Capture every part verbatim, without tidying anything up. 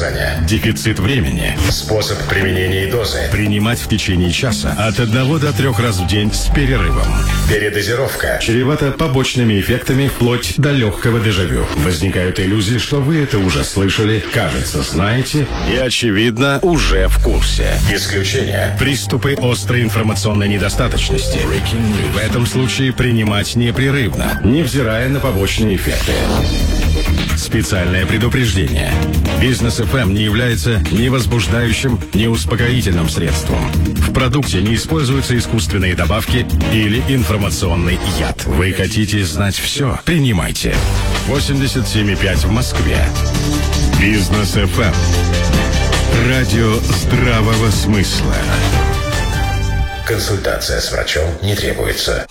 противопоказания. Дефицит времени. Способ применения и дозы. Принимать в течение часа от одного до трех раз в день с перерывом. Передозировка. Чревато побочными эффектами вплоть до легкого дежавю. Возникают иллюзии, что вы это уже слышали, кажется, знаете и, очевидно, уже в курсе. Исключение. Приступы острой информационной недостаточности. В этом случае принимать непрерывно, невзирая на побочные эффекты. Специальное предупреждение. Бизнес эф эм не является ни возбуждающим, ни успокоительным средством. В продукте не используются искусственные добавки или информационный яд. Вы хотите знать все? Принимайте. восемьдесят семь и пять в Москве. Бизнес эф эм. Радио здравого смысла. Консультация с врачом не требуется.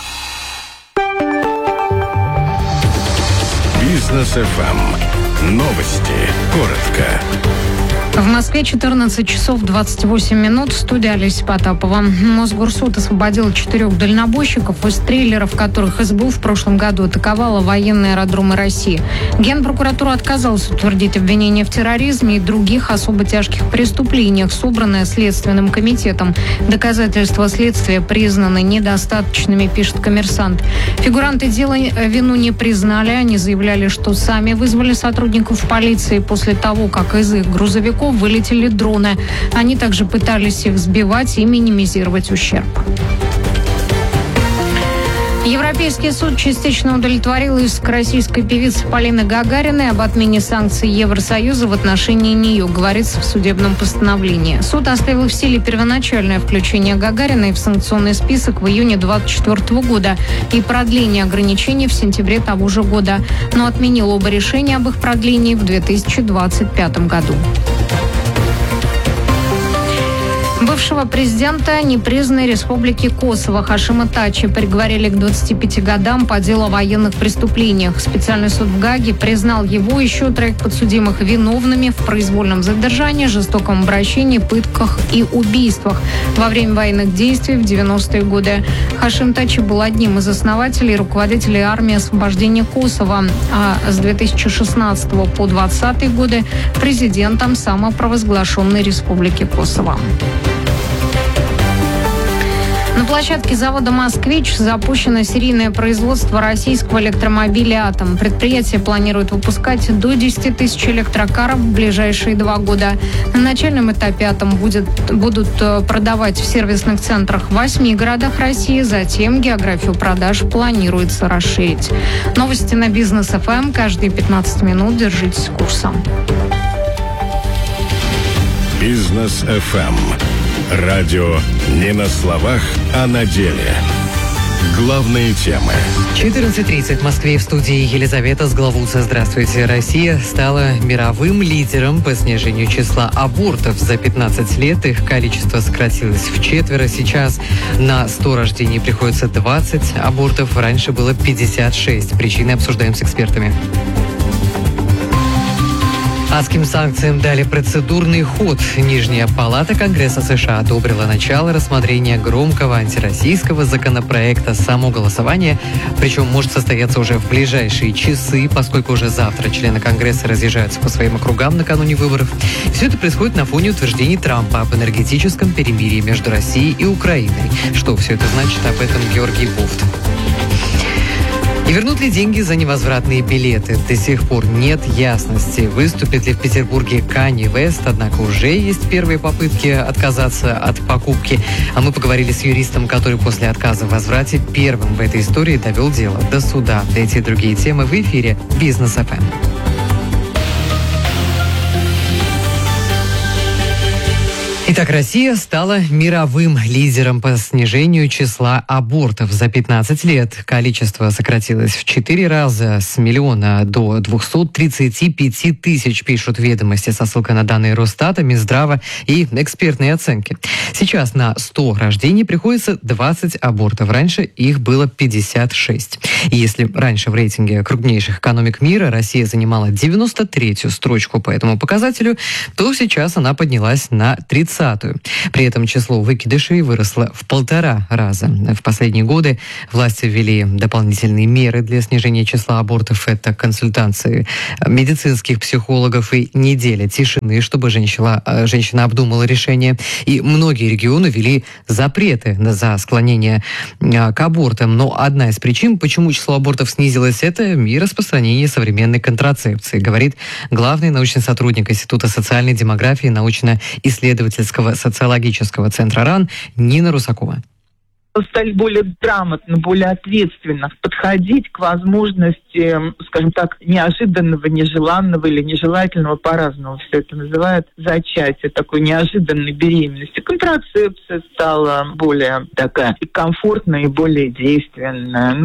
Бизнес эф эм. Новости. Коротко. В Москве четырнадцать часов двадцать восемь минут. Студия Олеся Потапова. Мосгорсуд освободил четырех дальнобойщиков из трейлеров, которых эс бэ у в прошлом году атаковала военные аэродромы России. Генпрокуратура отказалась утвердить обвинения в терроризме и других особо тяжких преступлениях, собранное Следственным комитетом. Доказательства следствия признаны недостаточными, пишет «Коммерсант». Фигуранты дела вину не признали. Они заявляли, что сами вызвали сотрудников полиции после того, как из их грузовиков вылетели дроны. Они также пытались их сбивать и минимизировать ущерб. Европейский суд частично удовлетворил иск российской певицы Полины Гагариной об отмене санкций Евросоюза в отношении нее, говорится в судебном постановлении. Суд оставил в силе первоначальное включение Гагариной в санкционный список в июне двадцать четвёртого года и продление ограничений в сентябре того же года, но отменил оба решения об их продлении в две тысячи двадцать пятом году. Бывшего президента непризнанной республики Косово Хашима Тачи приговорили к двадцати пяти годам по делу о военных преступлениях. Специальный суд в Гааге признал его и еще троих подсудимых виновными в произвольном задержании, жестоком обращении, пытках и убийствах во время военных действий в девяностые годы. Хашим Тачи был одним из основателей и руководителей армии освобождения Косово, а с две тысячи шестнадцатого по двадцатые годы президентом самопровозглашенной республики Косово. На площадке завода «Москвич» запущено серийное производство российского электромобиля «Атом». Предприятие планирует выпускать до десяти тысяч электрокаров в ближайшие два года. На начальном этапе «Атом» будет, будут продавать в сервисных центрах в восьми городах России. Затем географию продаж планируется расширить. Новости на Бизнес эф эм. Каждые пятнадцать минут держитесь курса. Бизнес эф эм. Радио не на словах, а на деле. Главные темы. четырнадцать тридцать в Москве, в студии Елизавета Сглавуца. Здравствуйте. Россия стала мировым лидером по снижению числа абортов. За пятнадцать лет их количество сократилось вчетверо. Сейчас на сто рождений приходится двадцать абортов. Раньше было пятьдесят шесть. Причины обсуждаем с экспертами. Адским санкциям дали процедурный ход. Нижняя палата Конгресса США одобрила начало рассмотрения громкого антироссийского законопроекта. Само голосование, причем, может состояться уже в ближайшие часы, поскольку уже завтра члены Конгресса разъезжаются по своим округам накануне выборов. Все это происходит на фоне утверждений Трампа об энергетическом перемирии между Россией и Украиной. Что все это значит, об этом Георгий Буфт. И вернут ли деньги за невозвратные билеты? До сих пор нет ясности. Выступит ли в Петербурге Канье Уэст? Однако уже есть первые попытки отказаться от покупки. А мы поговорили с юристом, который после отказа в возврате первым в этой истории довел дело до суда. Эти и другие темы в эфире Бизнес эф эм. Итак, Россия стала мировым лидером по снижению числа абортов. За пятнадцать лет количество сократилось в четыре раза, с миллиона до двухсот тридцати пяти тысяч, пишут ведомости со ссылкой на данные Росстата, Минздрава и экспертные оценки. Сейчас на сто рождений приходится двадцать абортов. Раньше их было пятьдесят шесть. И если раньше в рейтинге крупнейших экономик мира Россия занимала девяносто третью строчку по этому показателю, то сейчас она поднялась на тридцатую тридцатую. При этом число выкидышей выросло в полтора раза. В последние годы власти ввели дополнительные меры для снижения числа абортов. Это консультации медицинских психологов и неделя тишины, чтобы женщина, женщина обдумала решение. И многие регионы ввели запреты за склонение к абортам. Но одна из причин, почему число абортов снизилось, это и распространение современной контрацепции, говорит главный научный сотрудник Института социальной демографии научно-исследовательского социологического центра РАН Нина Русакова. Стали более грамотно, более ответственно подходить к возможности, скажем так, неожиданного, нежеланного или нежелательного, по-разному все это называют, зачатия, такой неожиданной беременности. Контрацепция стала более такая и комфортная, и более действенная.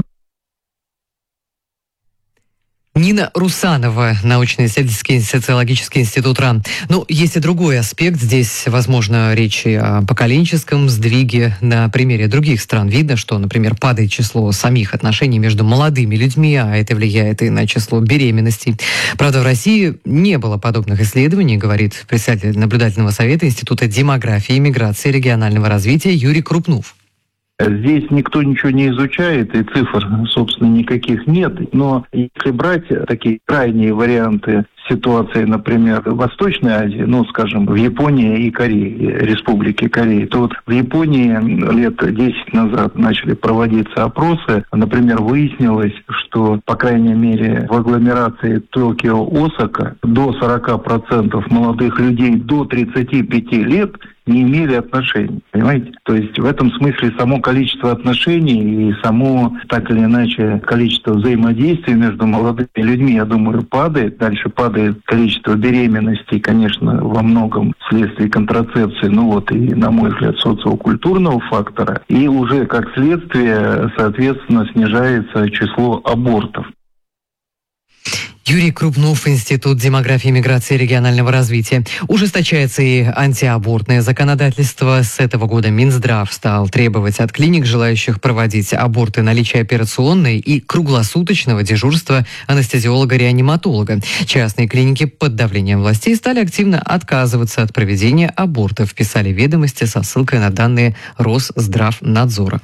Нина Русанова, научно-исследовательский социологический институт РАН. Но есть и другой аспект. Здесь, возможно, речь о поколенческом сдвиге. На примере других стран видно, что, например, падает число самих отношений между молодыми людьми, а это влияет и на число беременностей. Правда, в России не было подобных исследований, говорит председатель наблюдательного совета Института демографии, миграции и регионального развития Юрий Крупнов. Здесь никто ничего не изучает, и цифр, собственно, никаких нет. Но если брать такие крайние варианты ситуации, например, в Восточной Азии, ну, скажем, в Японии и Корее, Республике Кореи, то вот в Японии лет десять назад начали проводиться опросы. Например, выяснилось, что, по крайней мере, в агломерации Токио-Осака до сорок процентов молодых людей до тридцати пяти лет не имели отношений, понимаете? То есть в этом смысле само количество отношений и само, так или иначе, количество взаимодействия между молодыми людьми, я думаю, падает. Дальше падает количество беременностей, конечно, во многом вследствие контрацепции, ну вот и, на мой взгляд, социокультурного фактора. И уже как следствие, соответственно, снижается число абортов. Юрий Крупнов, Институт демографии, миграции и регионального развития. Ужесточается и антиабортное законодательство. С этого года Минздрав стал требовать от клиник, желающих проводить аборты, наличия операционной и круглосуточного дежурства анестезиолога-реаниматолога. Частные клиники под давлением властей стали активно отказываться от проведения абортов, писали ведомости со ссылкой на данные Росздравнадзора.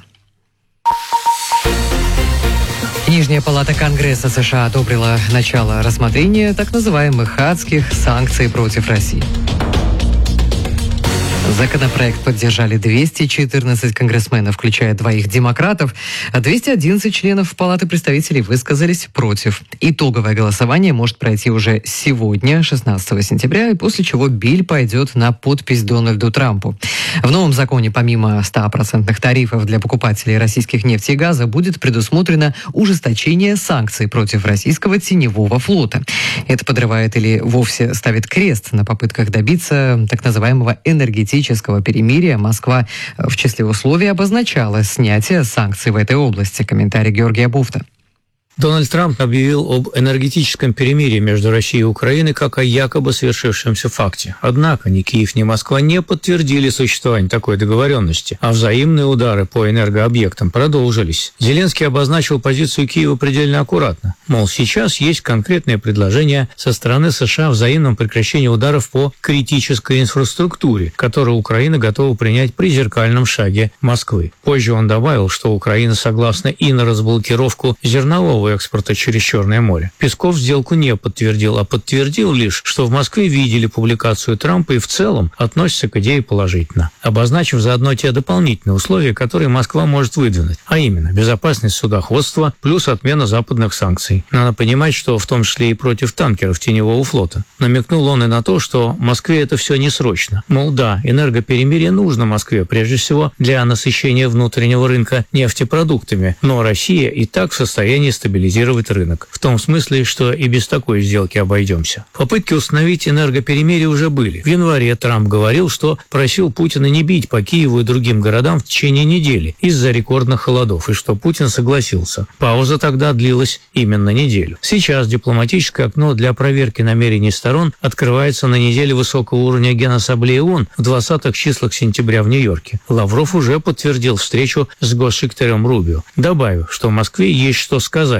Нижняя палата Конгресса США одобрила начало рассмотрения так называемых адских санкций против России. Законопроект поддержали двести четырнадцать конгрессменов, включая двоих демократов, а двести одиннадцать членов Палаты представителей высказались против. Итоговое голосование может пройти уже сегодня, шестнадцатого сентября, и после чего биль пойдет на подпись Дональду Трампу. В новом законе помимо ста процентных тарифов для покупателей российских нефти и газа будет предусмотрено ужесточение санкций против российского теневого флота. Это подрывает или вовсе ставит крест на попытках добиться так называемого энергетического перемирия. Москва в числе условий обозначала снятие санкций в этой области. Комментарий Георгия Буфта. Дональд Трамп объявил об энергетическом перемирии между Россией и Украиной как о якобы свершившемся факте. Однако ни Киев, ни Москва не подтвердили существование такой договоренности, а взаимные удары по энергообъектам продолжились. Зеленский обозначил позицию Киева предельно аккуратно. Мол, сейчас есть конкретное предложение со стороны США о взаимном прекращении ударов по критической инфраструктуре, которую Украина готова принять при зеркальном шаге Москвы. Позже он добавил, что Украина согласна и на разблокировку зернового экспорта через Черное море. Песков сделку не подтвердил, а подтвердил лишь, что в Москве видели публикацию Трампа и в целом относятся к идее положительно, обозначив заодно те дополнительные условия, которые Москва может выдвинуть, а именно безопасность судоходства плюс отмена западных санкций. Надо понимать, что в том числе и против танкеров теневого флота. Намекнул он и на то, что Москве это все не срочно. Мол, да, энергоперемирие нужно Москве, прежде всего для насыщения внутреннего рынка нефтепродуктами, но Россия и так в состоянии стабилизировать стабилизировать рынок. В том смысле, что и без такой сделки обойдемся. Попытки установить энергоперемирие уже были. В январе Трамп говорил, что просил Путина не бить по Киеву и другим городам в течение недели из-за рекордных холодов, и что Путин согласился. Пауза тогда длилась именно неделю. Сейчас дипломатическое окно для проверки намерений сторон открывается на неделе высокого уровня Генассамблеи ООН в двадцатых числах сентября в Нью-Йорке. Лавров уже подтвердил встречу с госсекретарем Рубио, добавив, что в Москве есть что сказать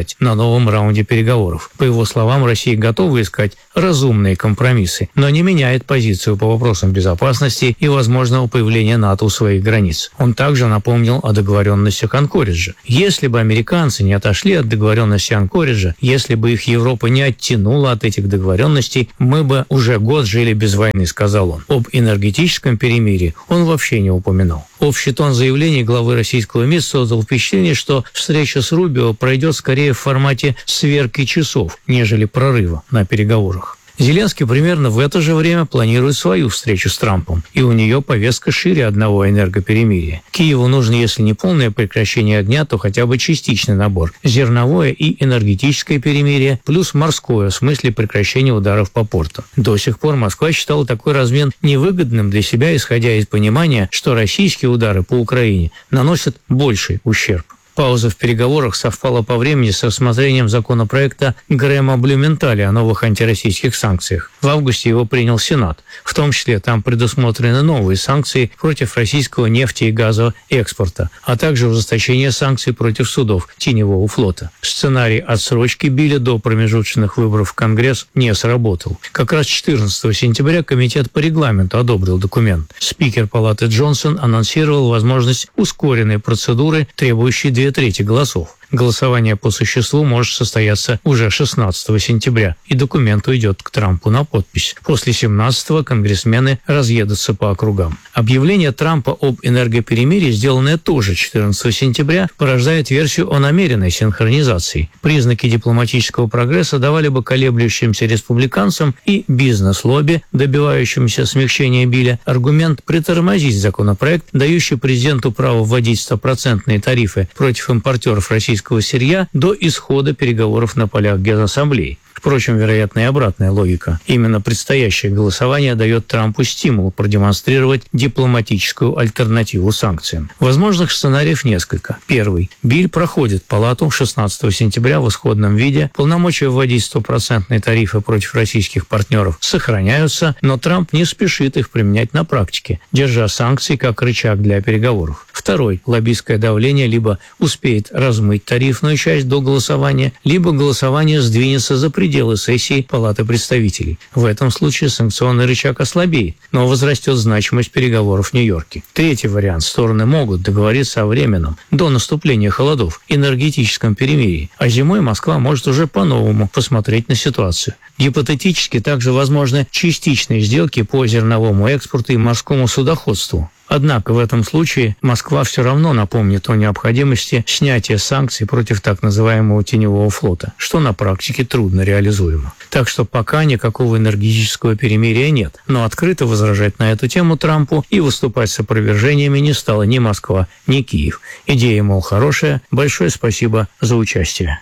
ждать на новом раунде переговоров. По его словам, Россия готова искать разумные компромиссы, но не меняет позицию по вопросам безопасности и возможного появления НАТО у своих границ. Он также напомнил о договоренностях Анкориджа. Если бы американцы не отошли от договоренности Анкориджа, если бы их Европа не оттянула от этих договоренностей, мы бы уже год жили без войны, сказал он. Об энергетическом перемирии он вообще не упоминал. Общий тон заявлений главы российского МИД создал впечатление, что встреча с Рубио пройдет скорее в формате сверки часов, нежели прорыва на переговорах. Зеленский примерно в это же время планирует свою встречу с Трампом, и у нее повестка шире одного энергоперемирия. Киеву нужно, если не полное прекращение огня, то хотя бы частичный набор. Зерновое и энергетическое перемирие, плюс морское, в смысле прекращения ударов по порту. До сих пор Москва считала такой размен невыгодным для себя, исходя из понимания, что российские удары по Украине наносят больший ущерб. Пауза в переговорах совпала по времени с рассмотрением законопроекта Грэма Блюменталя о новых антироссийских санкциях. В августе его принял Сенат. В том числе там предусмотрены новые санкции против российского нефти и газового экспорта, а также ужесточение санкций против судов теневого флота. Сценарий отсрочки Билля до промежуточных выборов в Конгресс не сработал. Как раз четырнадцатого сентября Комитет по регламенту одобрил документ. Спикер Палаты Джонсон анонсировал возможность ускоренной процедуры, требующей две трети голосов. Голосование по существу может состояться уже шестнадцатого сентября, и документ уйдет к Трампу на подпись. После семнадцатого конгрессмены разъедутся по округам. Объявление Трампа об энергоперемирии, сделанное тоже четырнадцатого сентября, порождает версию о намеренной синхронизации. Признаки дипломатического прогресса давали бы колеблющимся республиканцам и бизнес-лобби, добивающимся смягчения Билля, аргумент притормозить законопроект, дающий президенту право вводить стопроцентные тарифы против импортеров российского сырья до исхода переговоров на полях Генассамблеи. Впрочем, вероятно, и обратная логика. Именно предстоящее голосование дает Трампу стимул продемонстрировать дипломатическую альтернативу санкциям. Возможных сценариев несколько. Первый. Биль проходит Палату шестнадцатого сентября в исходном виде. Полномочия вводить стопроцентные тарифы против российских партнеров сохраняются, но Трамп не спешит их применять на практике, держа санкции как рычаг для переговоров. Второй. Лоббистское давление либо успеет размыть тарифную часть до голосования, либо голосование сдвинется за пределы дело сессии Палаты представителей. В этом случае санкционный рычаг ослабеет, но возрастет значимость переговоров в Нью-Йорке. Третий вариант. Стороны могут договориться о временном, до наступления холодов, энергетическом перемирии, а зимой Москва может уже по-новому посмотреть на ситуацию. Гипотетически также возможны частичные сделки по зерновому экспорту и морскому судоходству. Однако в этом случае Москва все равно напомнит о необходимости снятия санкций против так называемого теневого флота, что на практике трудно реализуемо. Так что пока никакого энергетического перемирия нет, но открыто возражать на эту тему Трампу и выступать с опровержениями не стала ни Москва, ни Киев. Идея, мол, хорошая. Большое спасибо за участие.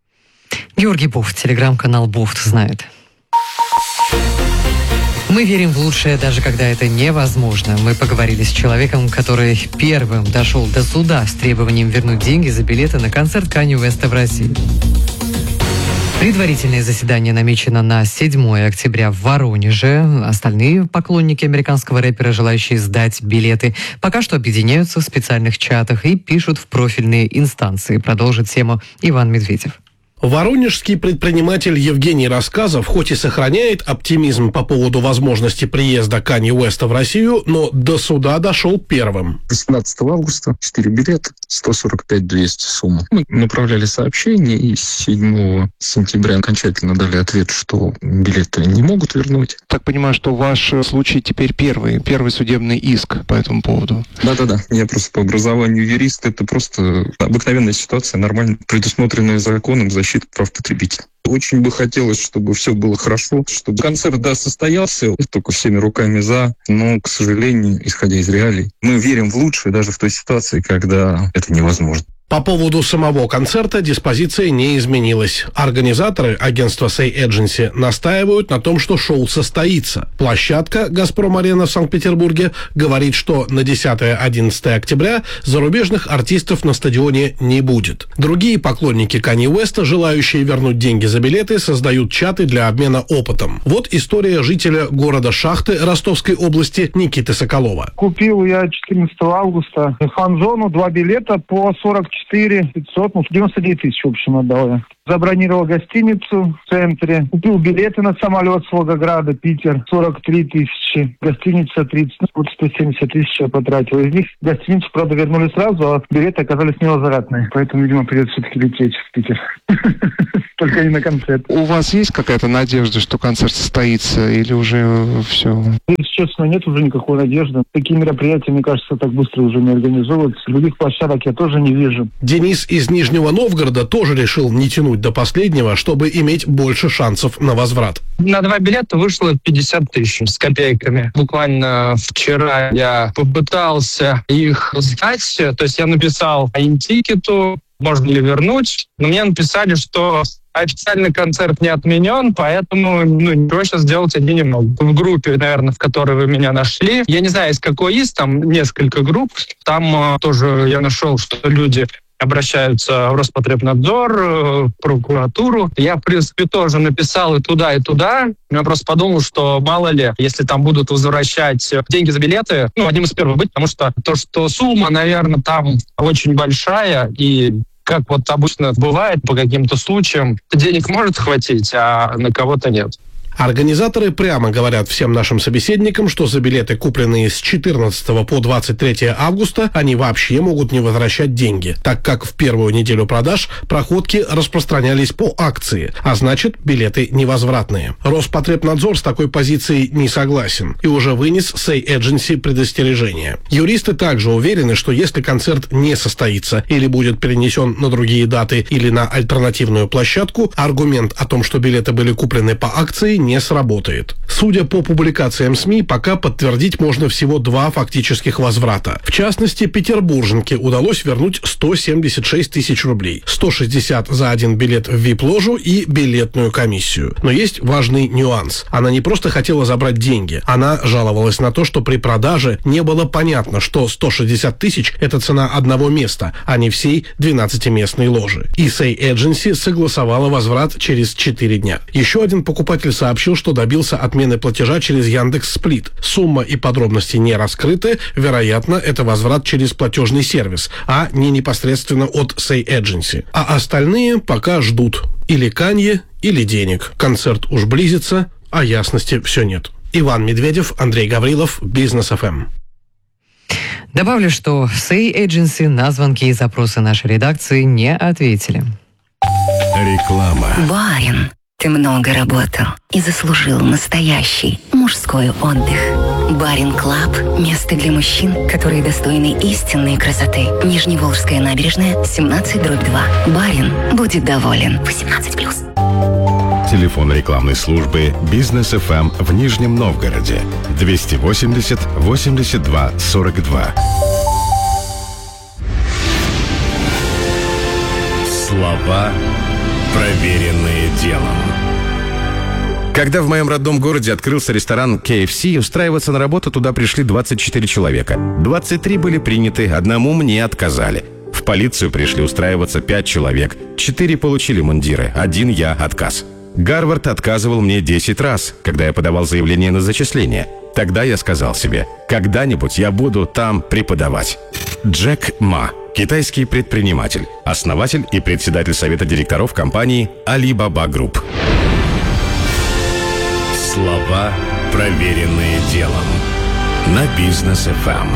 Георгий Бофт, телеграм-канал Бофт знает. Мы верим в лучшее, даже когда это невозможно. Мы поговорили с человеком, который первым дошел до суда с требованием вернуть деньги за билеты на концерт Канье Уэста в России. Предварительное заседание намечено на седьмое октября в Воронеже. Остальные поклонники американского рэпера, желающие сдать билеты, пока что объединяются в специальных чатах и пишут в профильные инстанции. Продолжит тему Иван Медведев. Воронежский предприниматель Евгений Рассказов хоть и сохраняет оптимизм по поводу возможности приезда Канье Уэста в Россию, но до суда дошел первым. восемнадцатого августа четыре билета, сто сорок пять двести сумма. Мы направляли сообщение, и седьмого сентября окончательно дали ответ, что билеты не могут вернуть. Так понимаю, что ваш случай теперь первый, первый судебный иск по этому поводу. Да-да-да, я просто по образованию юрист, это просто обыкновенная ситуация, нормально предусмотренная законом защита прав потребителя. Очень бы хотелось, чтобы все было хорошо, чтобы концерт, да, состоялся, только всеми руками за, но, к сожалению, исходя из реалий, мы верим в лучшее даже в той ситуации, когда это невозможно. По поводу самого концерта диспозиция не изменилась. Организаторы, агентства Say Agency, настаивают на том, что шоу состоится. Площадка «Газпром-арена» в Санкт-Петербурге говорит, что на десятое-одиннадцатое октября зарубежных артистов на стадионе не будет. Другие поклонники Канье Уэста, желающие вернуть деньги за билеты, создают чаты для обмена опытом. Вот история жителя города Шахты Ростовской области Никиты Соколова. Купил я четырнадцатого августа фан-зону, два билета по сорок четыре пятьсот, ну, девяносто девять тысяч, в общем, отдал я. Забронировал гостиницу в центре, купил билеты на самолет с Волгограда, Питер, сорок три тысячи, гостиница тридцать, ну, вот сто семьдесят тысяч я потратил. Из них гостиницу, правда, вернули сразу, а билеты оказались невозвратные. Поэтому, видимо, придется все-таки лететь в Питер. Только не на концерт. У вас есть какая-то надежда, что концерт состоится, или уже все? Если честно, нет уже никакой надежды. Такие мероприятия, мне кажется, так быстро уже не организовываются. Других площадок я тоже не вижу. Денис из Нижнего Новгорода тоже решил не тянуть до последнего, чтобы иметь больше шансов на возврат. На два билета вышло пятьдесят тысяч с копейками. Буквально вчера я попытался их сдать. То есть я написал интикету, можно ли вернуть. Но мне написали, что официальный концерт не отменен, поэтому ну, ничего сейчас делать они не могут. В группе, наверное, в которой вы меня нашли, я не знаю, из какой из, там несколько групп. Там э, тоже я нашел, что люди обращаются в Роспотребнадзор, в прокуратуру. Я, в принципе, тоже написал и туда, и туда. Я просто подумал, что мало ли, если там будут возвращать деньги за билеты, ну, одним из первых быть, потому что то, что сумма, наверное, там очень большая, и как вот обычно бывает по каким-то случаям, денег может хватить, а на кого-то нет. Организаторы прямо говорят всем нашим собеседникам, что за билеты, купленные с четырнадцатого по двадцать третье августа, они вообще могут не возвращать деньги, так как в первую неделю продаж проходки распространялись по акции, а значит, билеты невозвратные. Роспотребнадзор с такой позицией не согласен и уже вынес Say Agency предостережение. Юристы также уверены, что если концерт не состоится или будет перенесен на другие даты или на альтернативную площадку, аргумент о том, что билеты были куплены по акции, не сработает. Судя по публикациям СМИ, пока подтвердить можно всего два фактических возврата. В частности, петербурженке удалось вернуть сто семьдесят шесть тысяч рублей, сто шестьдесят за один билет в ви ай пи-ложу и билетную комиссию. Но есть важный нюанс. Она не просто хотела забрать деньги, она жаловалась на то, что при продаже не было понятно, что сто шестьдесят тысяч – это цена одного места, а не всей двенадцатиместной ложи. И Say Agency согласовала возврат через четыре дня. Еще один покупатель сообщил, сообщил, что добился отмены платежа через Яндекс.Сплит. Сумма и подробности не раскрыты. Вероятно, это возврат через платежный сервис, а не непосредственно от Say Agency. А остальные пока ждут. Или Канье, или денег. Концерт уж близится, а ясности все нет. Иван Медведев, Андрей Гаврилов, Бизнес эф эм. Добавлю, что Say Agency на звонки и запросы нашей редакции не ответили. Реклама. Барин. Ты много работал и заслужил настоящий мужской отдых. Барин Клаб – место для мужчин, которые достойны истинной красоты. Нижневолжская набережная, семнадцать дробь два. Барин будет доволен. восемнадцать плюс. Телефон рекламной службы Бизнес эф эм в Нижнем Новгороде двести восемьдесят восемьдесят два сорок два. Слова, проверенные делом. Когда в моем родном городе открылся ресторан кей эф си, устраиваться на работу туда пришли двадцать четыре человека. двадцать три были приняты, одному мне отказали. В полицию пришли устраиваться пять человек. четыре получили мундиры, один я отказ. Гарвард отказывал мне десять раз, когда я подавал заявление на зачисление. Тогда я сказал себе, когда-нибудь я буду там преподавать. Джек Ма. Китайский предприниматель, основатель и председатель совета директоров компании Alibaba Group. Слова, проверенные делом. На Бизнес эф эм.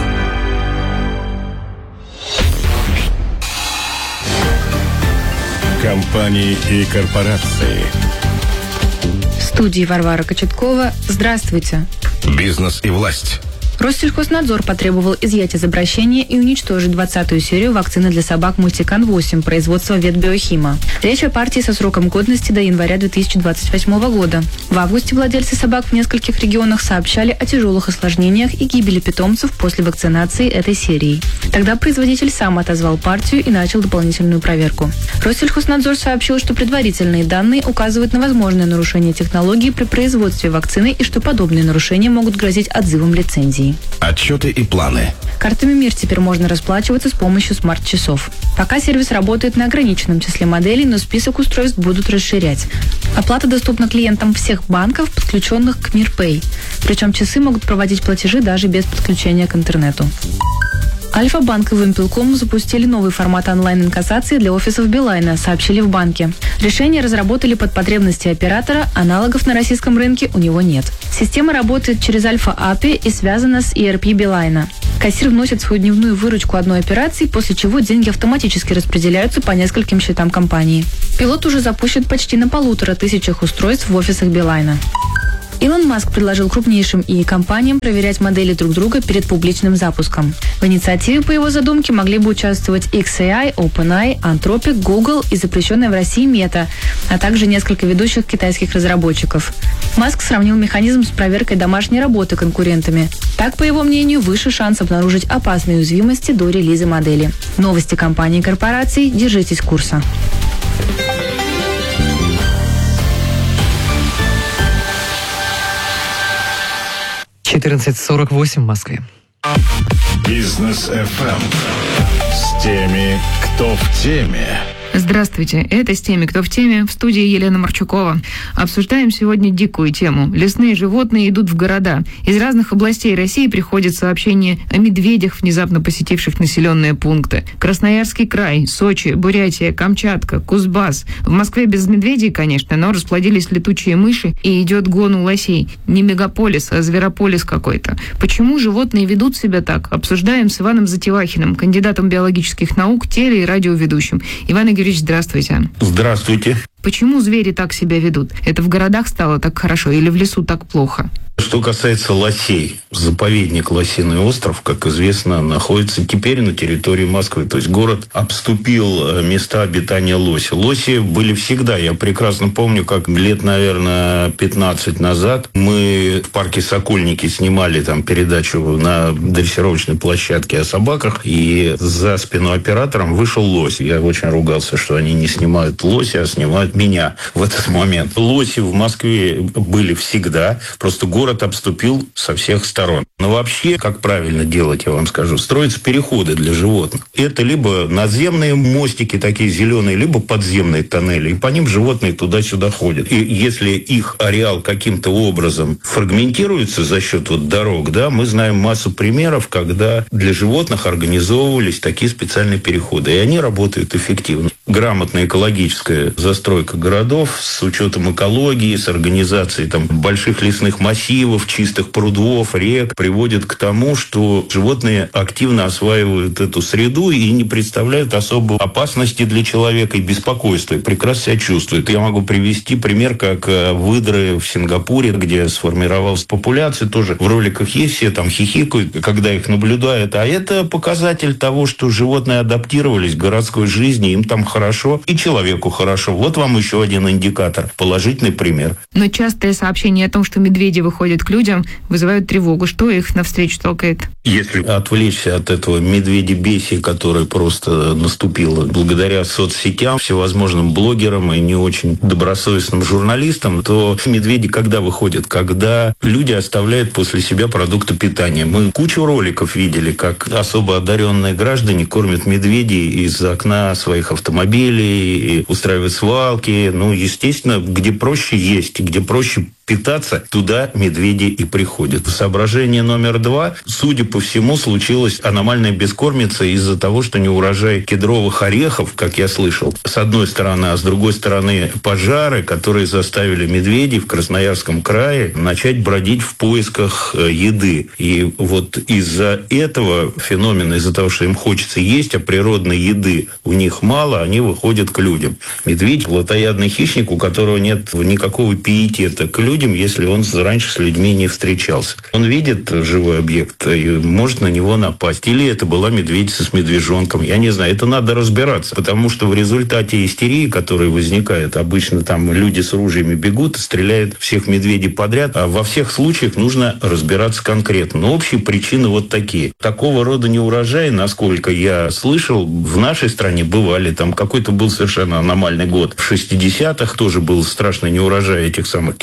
Компании и корпорации. В студии Варвара Кочеткова. Здравствуйте. Бизнес и власть. Россельхознадзор потребовал изъять из обращения и уничтожить двадцатую серию вакцины для собак Мультикан восемь производства Ветбиохима. Речь о партии со сроком годности до января две тысячи двадцать восьмого года. В августе владельцы собак в нескольких регионах сообщали о тяжелых осложнениях и гибели питомцев после вакцинации этой серией. Тогда производитель сам отозвал партию и начал дополнительную проверку. Россельхознадзор сообщил, что предварительные данные указывают на возможное нарушение технологии при производстве вакцины и что подобные нарушения могут грозить отзывом лицензии. Отчеты и планы. Картами МИР теперь можно расплачиваться с помощью смарт-часов. Пока сервис работает на ограниченном числе моделей, но список устройств будут расширять. Оплата доступна клиентам всех банков, подключенных к МИР Пэй. Причем часы могут проводить платежи даже без подключения к интернету. Альфа-банк и Вимпелком запустили новый формат онлайн-инкассации для офисов Билайна, сообщили в банке. Решение разработали под потребности оператора, аналогов на российском рынке у него нет. Система работает через Альфа-эй пи ай и связана с и эр пи Билайна. Кассир вносит свою дневную выручку одной операции, после чего деньги автоматически распределяются по нескольким счетам компании. Пилот уже запущен почти на полутора тысячах устройств в офисах Билайна. Илон Маск предложил крупнейшим и компаниям проверять модели друг друга перед публичным запуском. В инициативе, по его задумке, могли бы участвовать икс эй ай, OpenAI, Anthropic, Google и запрещенная в России Meta, а также несколько ведущих китайских разработчиков. Маск сравнил механизм с проверкой домашней работы конкурентами. Так, по его мнению, выше шанс обнаружить опасные уязвимости до релиза модели. Новости компаний и корпораций. Держитесь курса. четырнадцать сорок восемь в Москве. Бизнес эф эм с теми, кто в теме. Здравствуйте, это «С теми, кто в теме», в студии Елена Марчукова. Обсуждаем сегодня дикую тему. Лесные животные идут в города. Из разных областей России приходят сообщения о медведях, внезапно посетивших населенные пункты. Красноярский край, Сочи, Бурятия, Камчатка, Кузбасс. В Москве без медведей, конечно, но расплодились летучие мыши и идет гон у лосей. Не мегаполис, а зверополис какой-то. Почему животные ведут себя так? Обсуждаем с Иваном Затевахиным, кандидатом биологических наук, теле- и радиоведущим. Иван Игоревич, здравствуйте. Здравствуйте. Почему звери так себя ведут? Это в городах стало так хорошо или в лесу так плохо? Что касается лосей, заповедник Лосиный остров, как известно, находится теперь на территории Москвы. То есть город обступил места обитания лоси. Лоси были всегда. Я прекрасно помню, как лет, наверное, пятнадцать назад мы в парке Сокольники снимали там передачу на дрессировочной площадке о собаках, и за спину оператором вышел лось. Я очень ругался, что они не снимают лося, а снимают меня в этот момент. Лоси в Москве были всегда, просто город обступил со всех сторон. Но вообще, как правильно делать, я вам скажу, строятся переходы для животных. Это либо надземные мостики такие зеленые, либо подземные тоннели. И по ним животные туда-сюда ходят. И если их ареал каким-то образом фрагментируется за счет вот дорог, да, мы знаем массу примеров, когда для животных организовывались такие специальные переходы. И они работают эффективно. Грамотная экологическая застройка городов с учетом экологии, с организацией там больших лесных массивов, чистых прудов, рек, приводит к тому, что животные активно осваивают эту среду и не представляют особой опасности для человека и беспокойства, и прекрасно себя чувствуют. Я могу привести пример, как выдры в Сингапуре, где сформировалась популяция, тоже в роликах есть, все там хихикают, когда их наблюдают. А это показатель того, что животные адаптировались к городской жизни, им там хорошо, и человеку хорошо. Вот вам еще один индикатор, положительный пример. Но частые сообщения о том, что медведи выходят к людям, вызывают тревогу. Что их навстречу толкает? Если отвлечься от этого медведебесия, которое просто наступило благодаря соцсетям, всевозможным блогерам и не очень добросовестным журналистам, то медведи когда выходят? Когда люди оставляют после себя продукты питания. Мы кучу роликов видели, как особо одаренные граждане кормят медведей из окна своих автомобилей, и устраивают свалки. Ну, естественно, где проще есть, где проще питаться, туда медведи и приходят. Соображение номер два. Судя по всему, случилась аномальная бескормица из-за того, что неурожай кедровых орехов, как я слышал, с одной стороны, а с другой стороны пожары, которые заставили медведей в Красноярском крае начать бродить в поисках еды. И вот из-за этого феномена, из-за того, что им хочется есть, а природной еды у них мало, они выходят к людям. Медведь – плотоядный хищник, у которого нет никакого пиетета к людям, если он раньше с людьми не встречался. Он видит живой объект и может на него напасть. Или это была медведица с медвежонком. Я не знаю, это надо разбираться. Потому что в результате истерии, которая возникает, обычно там люди с ружьями бегут и стреляют всех медведей подряд. А во всех случаях нужно разбираться конкретно. Но общие причины вот такие. Такого рода неурожаи, насколько я слышал, в нашей стране бывали. Там какой-то был совершенно аномальный год. В шестидесятых тоже был страшный неурожай этих самых кедровых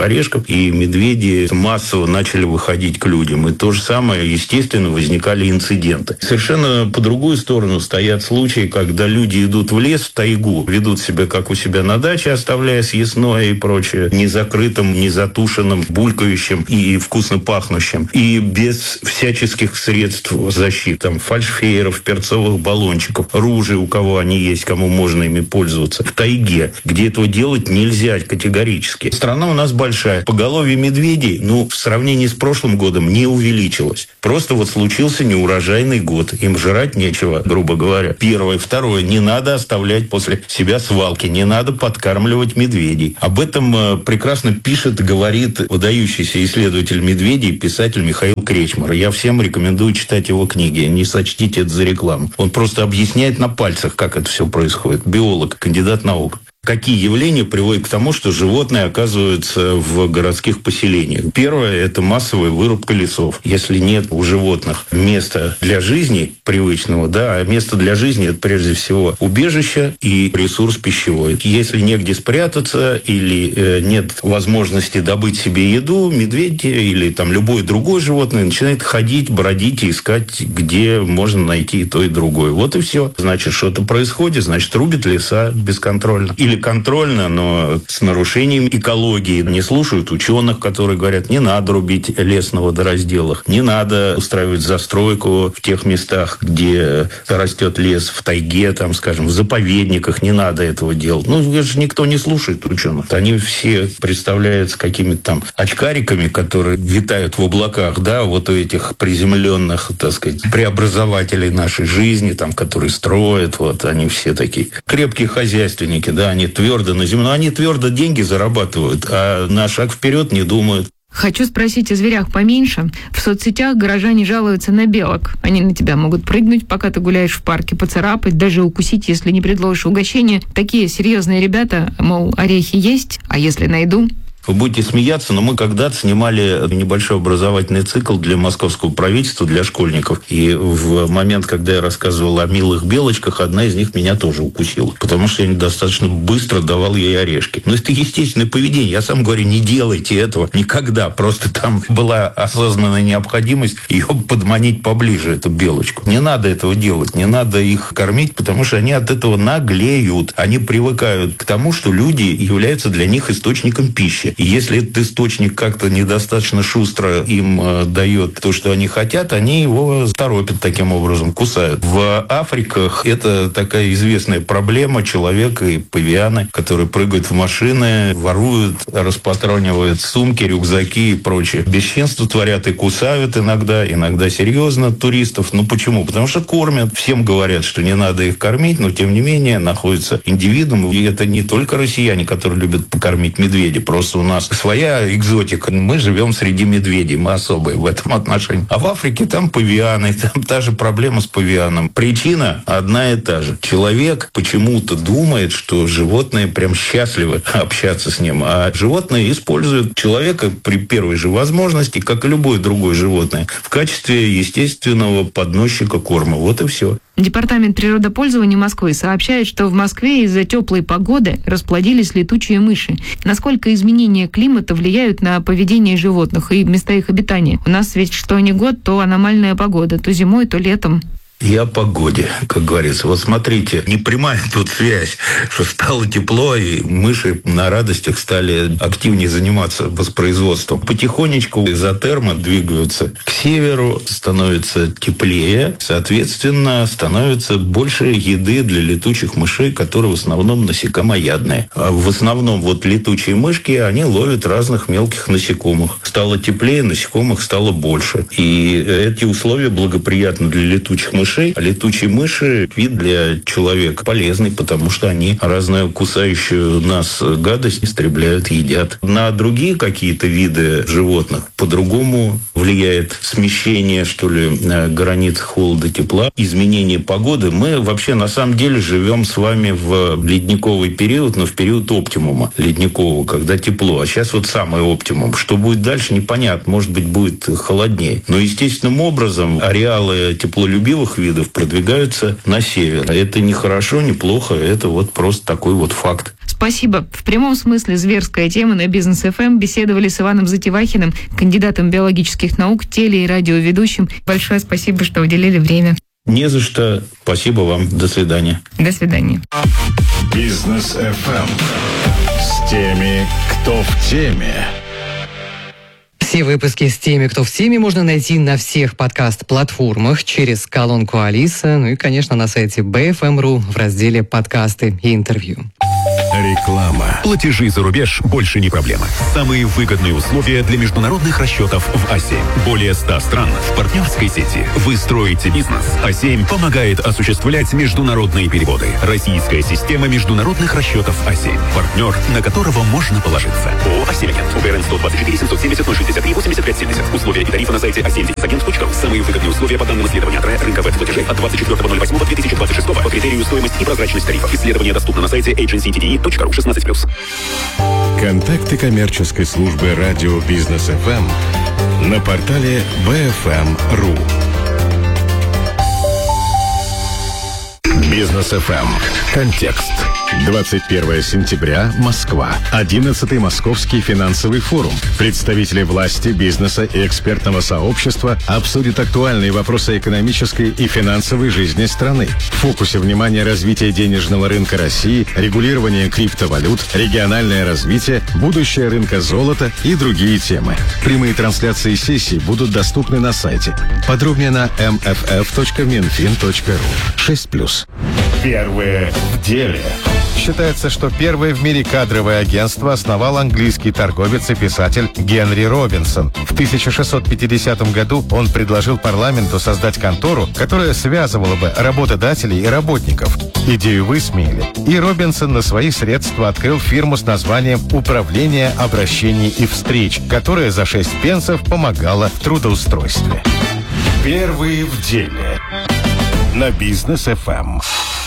орешков, и медведи массово начали выходить к людям. И то же самое, естественно, возникали инциденты. Совершенно по другую сторону стоят случаи, когда люди идут в лес, в тайгу, ведут себя как у себя на даче, оставляя съестное и прочее, незакрытым, незатушенным, булькающим и вкусно пахнущим. И без всяческих средств защиты, там, фальшфейеров, перцовых баллончиков, ружей, у кого они есть, кому можно ими пользоваться. В тайге, где этого делать нельзя категорически. Страна у нас большая. Поголовье медведей, ну, в сравнении с прошлым годом не увеличилось. Просто вот случился неурожайный год. Им жрать нечего, грубо говоря. Первое. Второе. Не надо оставлять после себя свалки. Не надо подкармливать медведей. Об этом э, прекрасно пишет, говорит выдающийся исследователь медведей, писатель Михаил Кречмар. Я всем рекомендую читать его книги. Не сочтите это за рекламу. Он просто объясняет на пальцах, как это все происходит. Биолог, кандидат наук. Какие явления приводят к тому, что животные оказываются в городских поселениях? Первое – это массовая вырубка лесов. Если нет у животных места для жизни привычного, да, а место для жизни – это прежде всего убежище и ресурс пищевой. Если негде спрятаться или э, нет возможности добыть себе еду, медведь или там любое другое животное начинает ходить, бродить и искать, где можно найти и то, и другое. Вот и все. Значит, что-то происходит, значит, рубят леса бесконтрольно. Или контрольно, но с нарушением экологии. Не слушают ученых, которые говорят, не надо рубить лес на водоразделах, не надо устраивать застройку в тех местах, где растет лес, в тайге, там, скажем, в заповедниках, не надо этого делать. Ну, это же никто не слушает ученых. Они все представляются какими-то там очкариками, которые витают в облаках, да, вот у этих приземленных, так сказать, преобразователей нашей жизни, там, которые строят, вот, они все такие крепкие хозяйственники, да, они твердо на земле, но они твердо деньги зарабатывают, а на шаг вперед не думают. Хочу спросить о зверях поменьше. В соцсетях горожане жалуются на белок. Они на тебя могут прыгнуть, пока ты гуляешь в парке, поцарапать, даже укусить, если не предложишь угощение. Такие серьезные ребята, мол, орехи есть, а если найду... Вы будете смеяться, но мы когда-то снимали небольшой образовательный цикл для московского правительства, для школьников. И в момент, когда я рассказывал о милых белочках, одна из них меня тоже укусила. Потому что я недостаточно быстро давал ей орешки. Но это естественное поведение. Я сам говорю, не делайте этого никогда. Просто там была осознанная необходимость ее подманить поближе, эту белочку. Не надо этого делать. Не надо их кормить, потому что они от этого наглеют. Они привыкают к тому, что люди являются для них источником пищи. И если этот источник как-то недостаточно шустро им э, дает то, что они хотят, они его торопят таким образом, кусают. В Африках это такая известная проблема. Человек и павианы, которые прыгают в машины, воруют, распатронивают сумки, рюкзаки и прочее. Бесчинство творят и кусают иногда, иногда серьезно туристов. Ну почему? Потому что кормят. Всем говорят, что не надо их кормить, но тем не менее находятся индивидуумы. И это не только россияне, которые любят покормить медведя. Просто у нас своя экзотика. Мы живем среди медведей, мы особые в этом отношении. А в Африке там павианы, там та же проблема с павианом. Причина одна и та же. Человек почему-то думает, что животные прям счастливы общаться с ним, а животные используют человека при первой же возможности, как и любое другое животное, в качестве естественного подносчика корма. Вот и все. Департамент природопользования Москвы сообщает, что в Москве из-за теплой погоды расплодились летучие мыши. Насколько изменения климата влияют на поведение животных и места их обитания? У нас ведь что ни год, то аномальная погода, то зимой, то летом. И о погоде, как говорится. Вот смотрите, не прямая тут связь, что стало тепло, и мыши на радостях стали активнее заниматься воспроизводством. Потихонечку изотермы двигаются к северу, становится теплее, соответственно, становится больше еды для летучих мышей, которые в основном насекомоядные. А в основном вот летучие мышки, они ловят разных мелких насекомых. Стало теплее, насекомых стало больше. И эти условия благоприятны для летучих мышей. А летучие мыши – вид для человека полезный, потому что они разную кусающую нас гадость истребляют, едят. На другие какие-то виды животных по-другому влияет смещение, что ли, границ холода-тепла, изменение погоды. Мы вообще на самом деле живем с вами в ледниковый период, но в период оптимума ледникового, когда тепло. А сейчас вот самый оптимум. Что будет дальше, непонятно. Может быть, будет холоднее. Но естественным образом ареалы теплолюбивых видов продвигаются на север. Это не хорошо, не плохо, это вот просто такой вот факт. Спасибо. Спасибо. В прямом смысле зверская тема на Бизнес эф эм. Беседовали с Иваном Затевахиным, кандидатом биологических наук, теле- и радиоведущим. Большое спасибо, что уделили время. Не за что. Спасибо вам. До свидания. До свидания. Бизнес эф эм. С теми, кто в теме. Все выпуски с теми, кто в теме, можно найти на всех подкаст-платформах через колонку Алиса, ну и, конечно, на сайте би эф эм точка ру в разделе «Подкасты и интервью». Реклама. Платежи за рубеж больше не проблема. Самые выгодные условия для международных расчетов в а семь. Более ста стран в партнерской сети. Вы строите бизнес. а семь помогает осуществлять международные переводы. Российская система международных расчетов а семь. Партнер, на которого можно положиться. ООО «а семь Агент». УГРН сто двадцать четыре семьсот семьдесят ноль шестьдесят три восемьдесят пять семьдесят. Условия и тарифы на сайте а семь агент точка ру. Самые выгодные условия по данным исследования АТРЭ рынка веб-платежей от двадцать четвёртого ноль восьмого две тысячи двадцать шестого по критерию стоимость и прозрачность тарифов. Исследование доступно на сайте эйдженси ти ди и точка ру шестнадцать плюс. Контакты коммерческой службы радио Бизнес эф эм на портале би эф эм точка ру. Бизнес эф эм. Контекст. двадцать первого сентября. Москва. одиннадцатый Московский финансовый форум. Представители власти, бизнеса и экспертного сообщества обсудят актуальные вопросы экономической и финансовой жизни страны. В фокусе внимания развитие денежного рынка России, регулирование криптовалют, региональное развитие, будущее рынка золота и другие темы. Прямые трансляции сессий будут доступны на сайте. Подробнее на эм эф эф точка минфин точка ру. шесть плюс. Первые в деле. Считается, что первое в мире кадровое агентство основал английский торговец и писатель Генри Робинсон. В тысяча шестьсот пятидесятом году он предложил парламенту создать контору, которая связывала бы работодателей и работников. Идею высмеяли. И Робинсон на свои средства открыл фирму с названием «Управление обращений и встреч», которая за шесть пенсов помогала в трудоустройстве. Первые в деле. На Бизнес эф эм.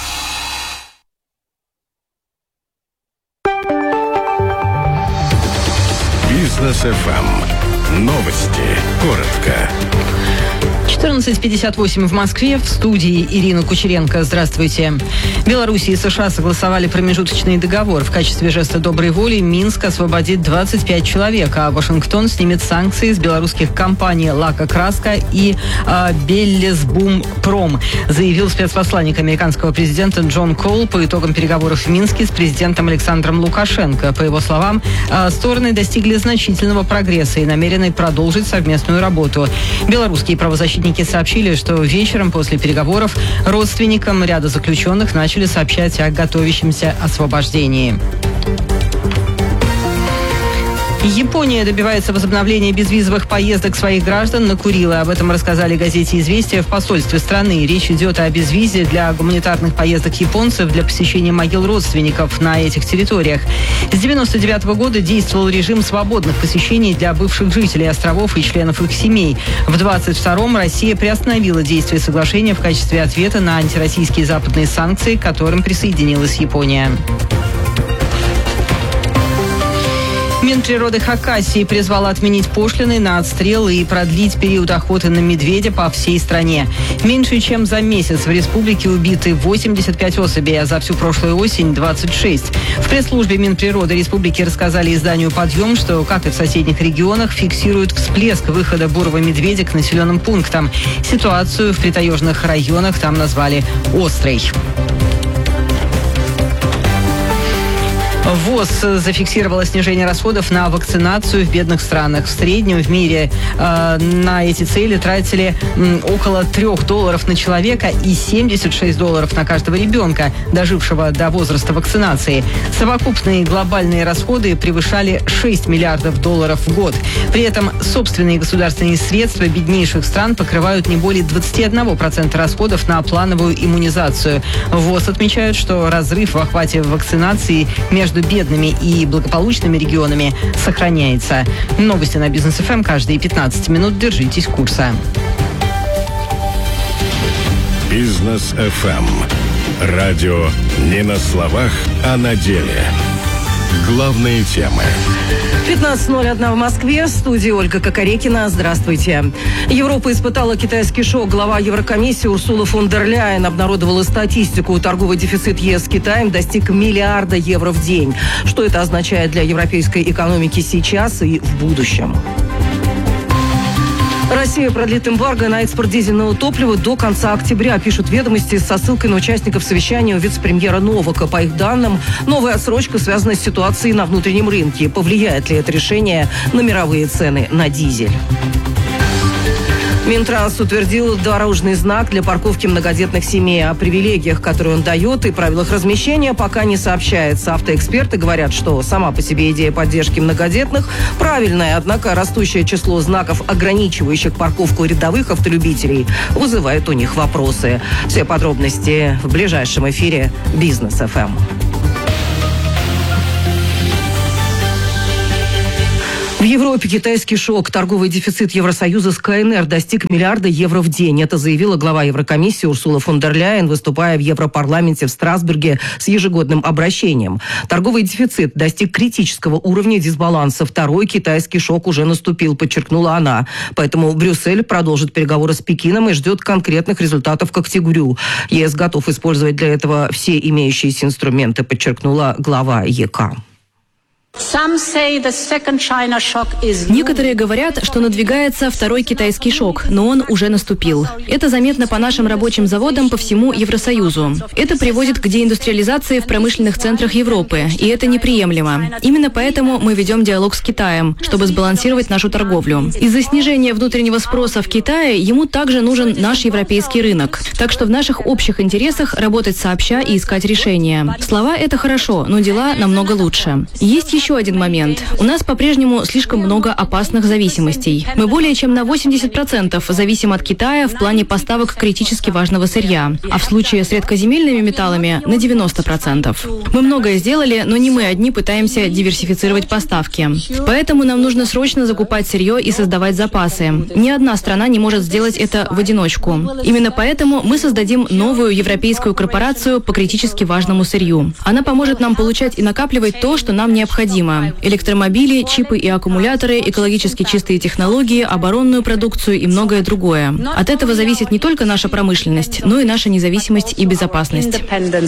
Бизнес эф эм. Новости. Коротко. четырнадцать пятьдесят восемь в Москве. В студии Ирина Кучеренко. Здравствуйте. Беларусь и США согласовали промежуточный договор. В качестве жеста доброй воли Минск освободит двадцать пять человек, а Вашингтон снимет санкции с белорусских компаний «Лака Краска» и э, «Беллесбумпром», заявил спецпосланник американского президента Джон Коул по итогам переговоров в Минске с президентом Александром Лукашенко. По его словам, э, стороны достигли значительного прогресса и намерены продолжить совместную работу. Белорусские правозащитники сообщили, что вечером после переговоров родственникам ряда заключенных начали сообщать о готовящемся освобождении. Япония добивается возобновления безвизовых поездок своих граждан на Курилы. Об этом рассказали газете «Известия» в посольстве страны. Речь идет о безвизе для гуманитарных поездок японцев для посещения могил родственников на этих территориях. С девяносто девятого года действовал режим свободных посещений для бывших жителей островов и членов их семей. В двадцать втором Россия приостановила действие соглашения в качестве ответа на антироссийские западные санкции, к которым присоединилась Япония. Минприроды Хакасии призвала отменить пошлины на отстрел и продлить период охоты на медведя по всей стране. Меньше чем за месяц в республике убиты восемьдесят пять особей, а за всю прошлую осень – двадцать шесть. В пресс-службе Минприроды республики рассказали изданию «Подъем», что, как и в соседних регионах, фиксируют всплеск выхода бурого медведя к населенным пунктам. Ситуацию в притаежных районах там назвали «острой». ВОЗ зафиксировала снижение расходов на вакцинацию в бедных странах. В среднем в мире э, на эти цели тратили м, около трех долларов на человека и семьдесят шесть долларов на каждого ребенка, дожившего до возраста вакцинации. Совокупные глобальные расходы превышали шесть миллиардов долларов в год. При этом собственные государственные средства беднейших стран покрывают не более двадцать один процент расходов на плановую иммунизацию. ВОЗ отмечают, что разрыв в охвате вакцинации между бедными и благополучными регионами сохраняется. Новости на Бизнес эф эм каждые пятнадцать минут. Держитесь курса. Бизнес эф эм. Радио не на словах, а на деле. Главные темы. пятнадцать ноль один в Москве. В студии Ольга Кокорекина. Здравствуйте. Европа испытала китайский шок. Глава Еврокомиссии Урсула фон дер Ляйен обнародовала статистику. Торговый дефицит ЕС с Китаем достиг миллиарда евро в день. Что это означает для европейской экономики сейчас и в будущем? Россия продлит эмбарго на экспорт дизельного топлива до конца октября, пишут «Ведомости» со ссылкой на участников совещания у вице-премьера Новака. По их данным, новая отсрочка связана с ситуацией на внутреннем рынке. Повлияет ли это решение на мировые цены на дизель? Минтранс утвердил дорожный знак для парковки многодетных семей. О привилегиях, которые он дает, и правилах размещения пока не сообщается. Автоэксперты говорят, что сама по себе идея поддержки многодетных правильная, однако растущее число знаков, ограничивающих парковку рядовых автолюбителей, вызывает у них вопросы. Все подробности в ближайшем эфире «Бизнес эф эм». В Европе китайский шок. Торговый дефицит Евросоюза с ка эн эр достиг миллиарда евро в день. Это заявила глава Еврокомиссии Урсула фон дер Ляйен, выступая в Европарламенте в Страсбурге с ежегодным обращением. Торговый дефицит достиг критического уровня дисбаланса. Второй китайский шок уже наступил, подчеркнула она. Поэтому Брюссель продолжит переговоры с Пекином и ждет конкретных результатов к октябрю. ЕС готов использовать для этого все имеющиеся инструменты, подчеркнула глава ЕК. Некоторые говорят, что надвигается второй китайский шок, но он уже наступил. Это заметно по нашим рабочим заводам по всему Евросоюзу. Это приводит к деиндустриализации в промышленных центрах Европы, и это неприемлемо. Именно поэтому мы ведем диалог с Китаем, чтобы сбалансировать нашу торговлю. Из-за снижения внутреннего спроса в Китае ему также нужен наш европейский рынок. Так что в наших общих интересах работать сообща и искать решения. Слова – это хорошо, но дела намного лучше. Есть еще Еще один момент. У нас по-прежнему слишком много опасных зависимостей. Мы более чем на восемьдесят процентов зависим от Китая в плане поставок критически важного сырья, а в случае с редкоземельными металлами на девяносто процентов. Мы многое сделали, но не мы одни пытаемся диверсифицировать поставки. Поэтому нам нужно срочно закупать сырье и создавать запасы. Ни одна страна не может сделать это в одиночку. Именно поэтому мы создадим новую европейскую корпорацию по критически важному сырью. Она поможет нам получать и накапливать то, что нам необходимо. Электромобили, чипы и аккумуляторы, экологически чистые технологии, оборонную продукцию и многое другое. От этого зависит не только наша промышленность, но и наша независимость и безопасность.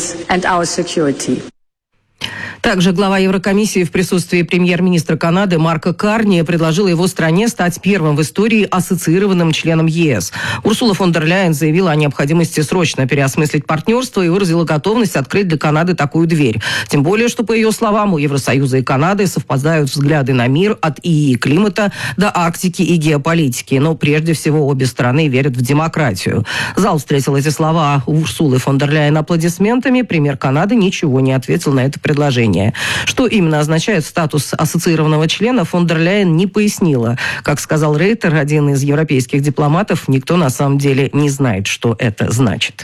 Также глава Еврокомиссии в присутствии премьер-министра Канады Марка Карни предложила его стране стать первым в истории ассоциированным членом ЕС. Урсула фон дер Ляйен заявила о необходимости срочно переосмыслить партнерство и выразила готовность открыть для Канады такую дверь. Тем более, что, по ее словам, у Евросоюза и Канады совпадают взгляды на мир от ИИ климата до Арктики и геополитики. Но прежде всего обе страны верят в демократию. Зал встретил эти слова Урсулы фон дер Ляйен аплодисментами. Премьер Канады ничего не ответил на это предложение. Что именно означает статус ассоциированного члена, фон дер Ляйен не пояснила. Как сказал Рейтер, один из европейских дипломатов, никто на самом деле не знает, что это значит.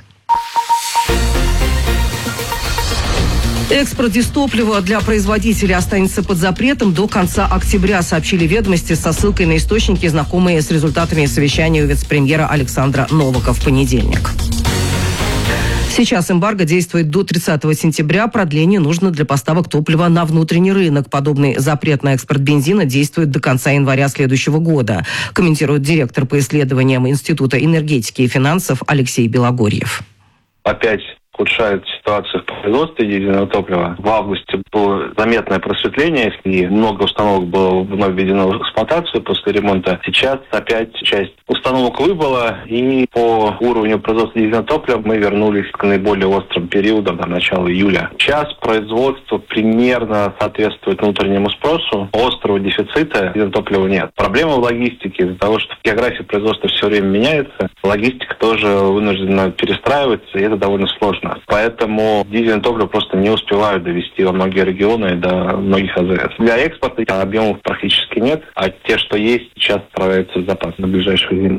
Экспорт дистоплива для производителей останется под запретом до конца октября, сообщили «Ведомости» со ссылкой на источники, знакомые с результатами совещания у вице-премьера Александра Новака в понедельник. Сейчас эмбарго действует до тридцатого сентября. Продление нужно для поставок топлива на внутренний рынок. Подобный запрет на экспорт бензина действует до конца января следующего года, комментирует директор по исследованиям Института энергетики и финансов Алексей Белогорьев. Опять ухудшает ситуацию в производстве дизельного топлива. В августе было заметное просветление, и много установок было вновь введено в эксплуатацию после ремонта. Сейчас опять часть установок выбыла, и по уровню производства дизельного топлива мы вернулись к наиболее острым периодам до начала июля. Сейчас производство примерно соответствует внутреннему спросу. Острого дефицита дизельного топлива нет. Проблема в логистике. Из-за того, что география производства все время меняется, логистика тоже вынуждена перестраиваться, и это довольно сложно. Поэтому дизельное топливо просто не успевают довести во многие регионы и до многих АЗС. Для экспорта объемов практически нет, а те, что есть, сейчас отправляются в запас на ближайшую зиму. Что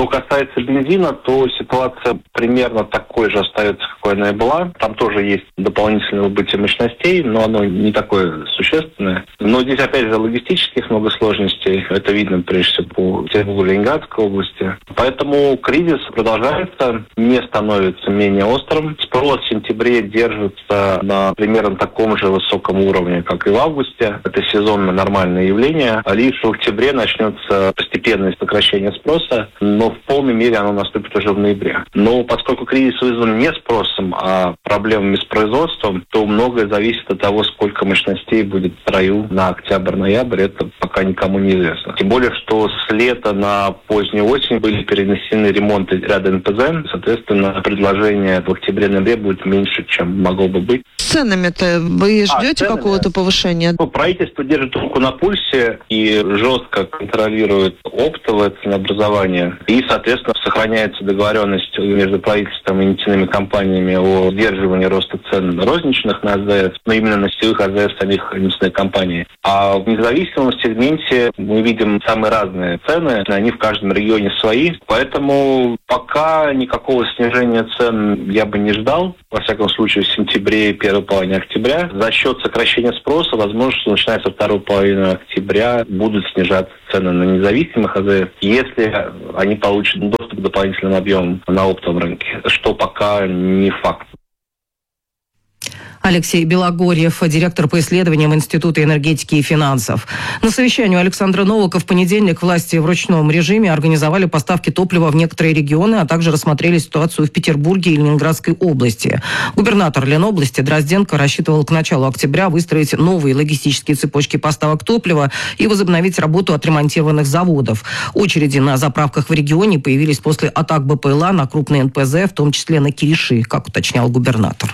Что касается бензина, то ситуация примерно такой же остается, какой она и была. Там тоже есть дополнительное выбытие мощностей, но оно не такое существенное. Но здесь, опять же, логистических много сложностей. Это видно, прежде всего, по Петербургу, Ленинградской области. Поэтому кризис продолжается, не становится менее острым. Спрос в сентябре держится на примерно таком же высоком уровне, как и в августе. Это сезонно нормальное явление. Лишь в октябре начнется постепенное сокращение спроса, но в полной мере оно наступит уже в ноябре. Но поскольку кризис вызван не спросом, а проблемами с производством, то многое зависит от того, сколько мощностей будет в строю на октябрь-ноябрь. Это пока никому не известно. Тем более, что с лета на позднюю осень были перенесены ремонты ряда эн пэ зэ. Соответственно, предложение в октябре-ноябре будет меньше, чем могло бы быть. С ценами-то вы ждете а, какого-то повышения? Ну, правительство держит руку на пульсе и жестко контролирует оптовое ценообразование. И, соответственно, сохраняется договоренность между правительством и нефтяными компаниями о сдерживании роста цен розничных на а зэ эс, но именно на сетевых а зэ эс самих нефтяных компаний. А в независимом сегменте мы видим самые разные цены, они в каждом регионе свои. Поэтому пока никакого снижения цен я бы не ждал. Во всяком случае, в сентябре и первой половине октября. За счет сокращения спроса, возможно, что начиная со второй половины октября будут снижаться цены на независимых а зэ эс, если они получат доступ к дополнительным объемам на оптовом рынке, что пока не факт. Алексей Белогорьев, директор по исследованиям Института энергетики и финансов. На совещании у Александра Новака в понедельник власти в ручном режиме организовали поставки топлива в некоторые регионы, а также рассмотрели ситуацию в Петербурге и Ленинградской области. Губернатор Ленобласти Дрозденко рассчитывал к началу октября выстроить новые логистические цепочки поставок топлива и возобновить работу отремонтированных заводов. Очереди на заправках в регионе появились после атак бэ пэ эл а на крупные эн пэ зэ, в том числе на Кириши, как уточнял губернатор.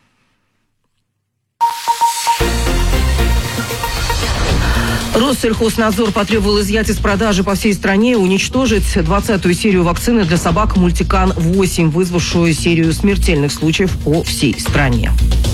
Россельхознадзор потребовал изъять из продажи по всей стране и уничтожить двадцатую серию вакцины для собак Мультикан восемь, вызвавшую серию смертельных случаев по всей стране.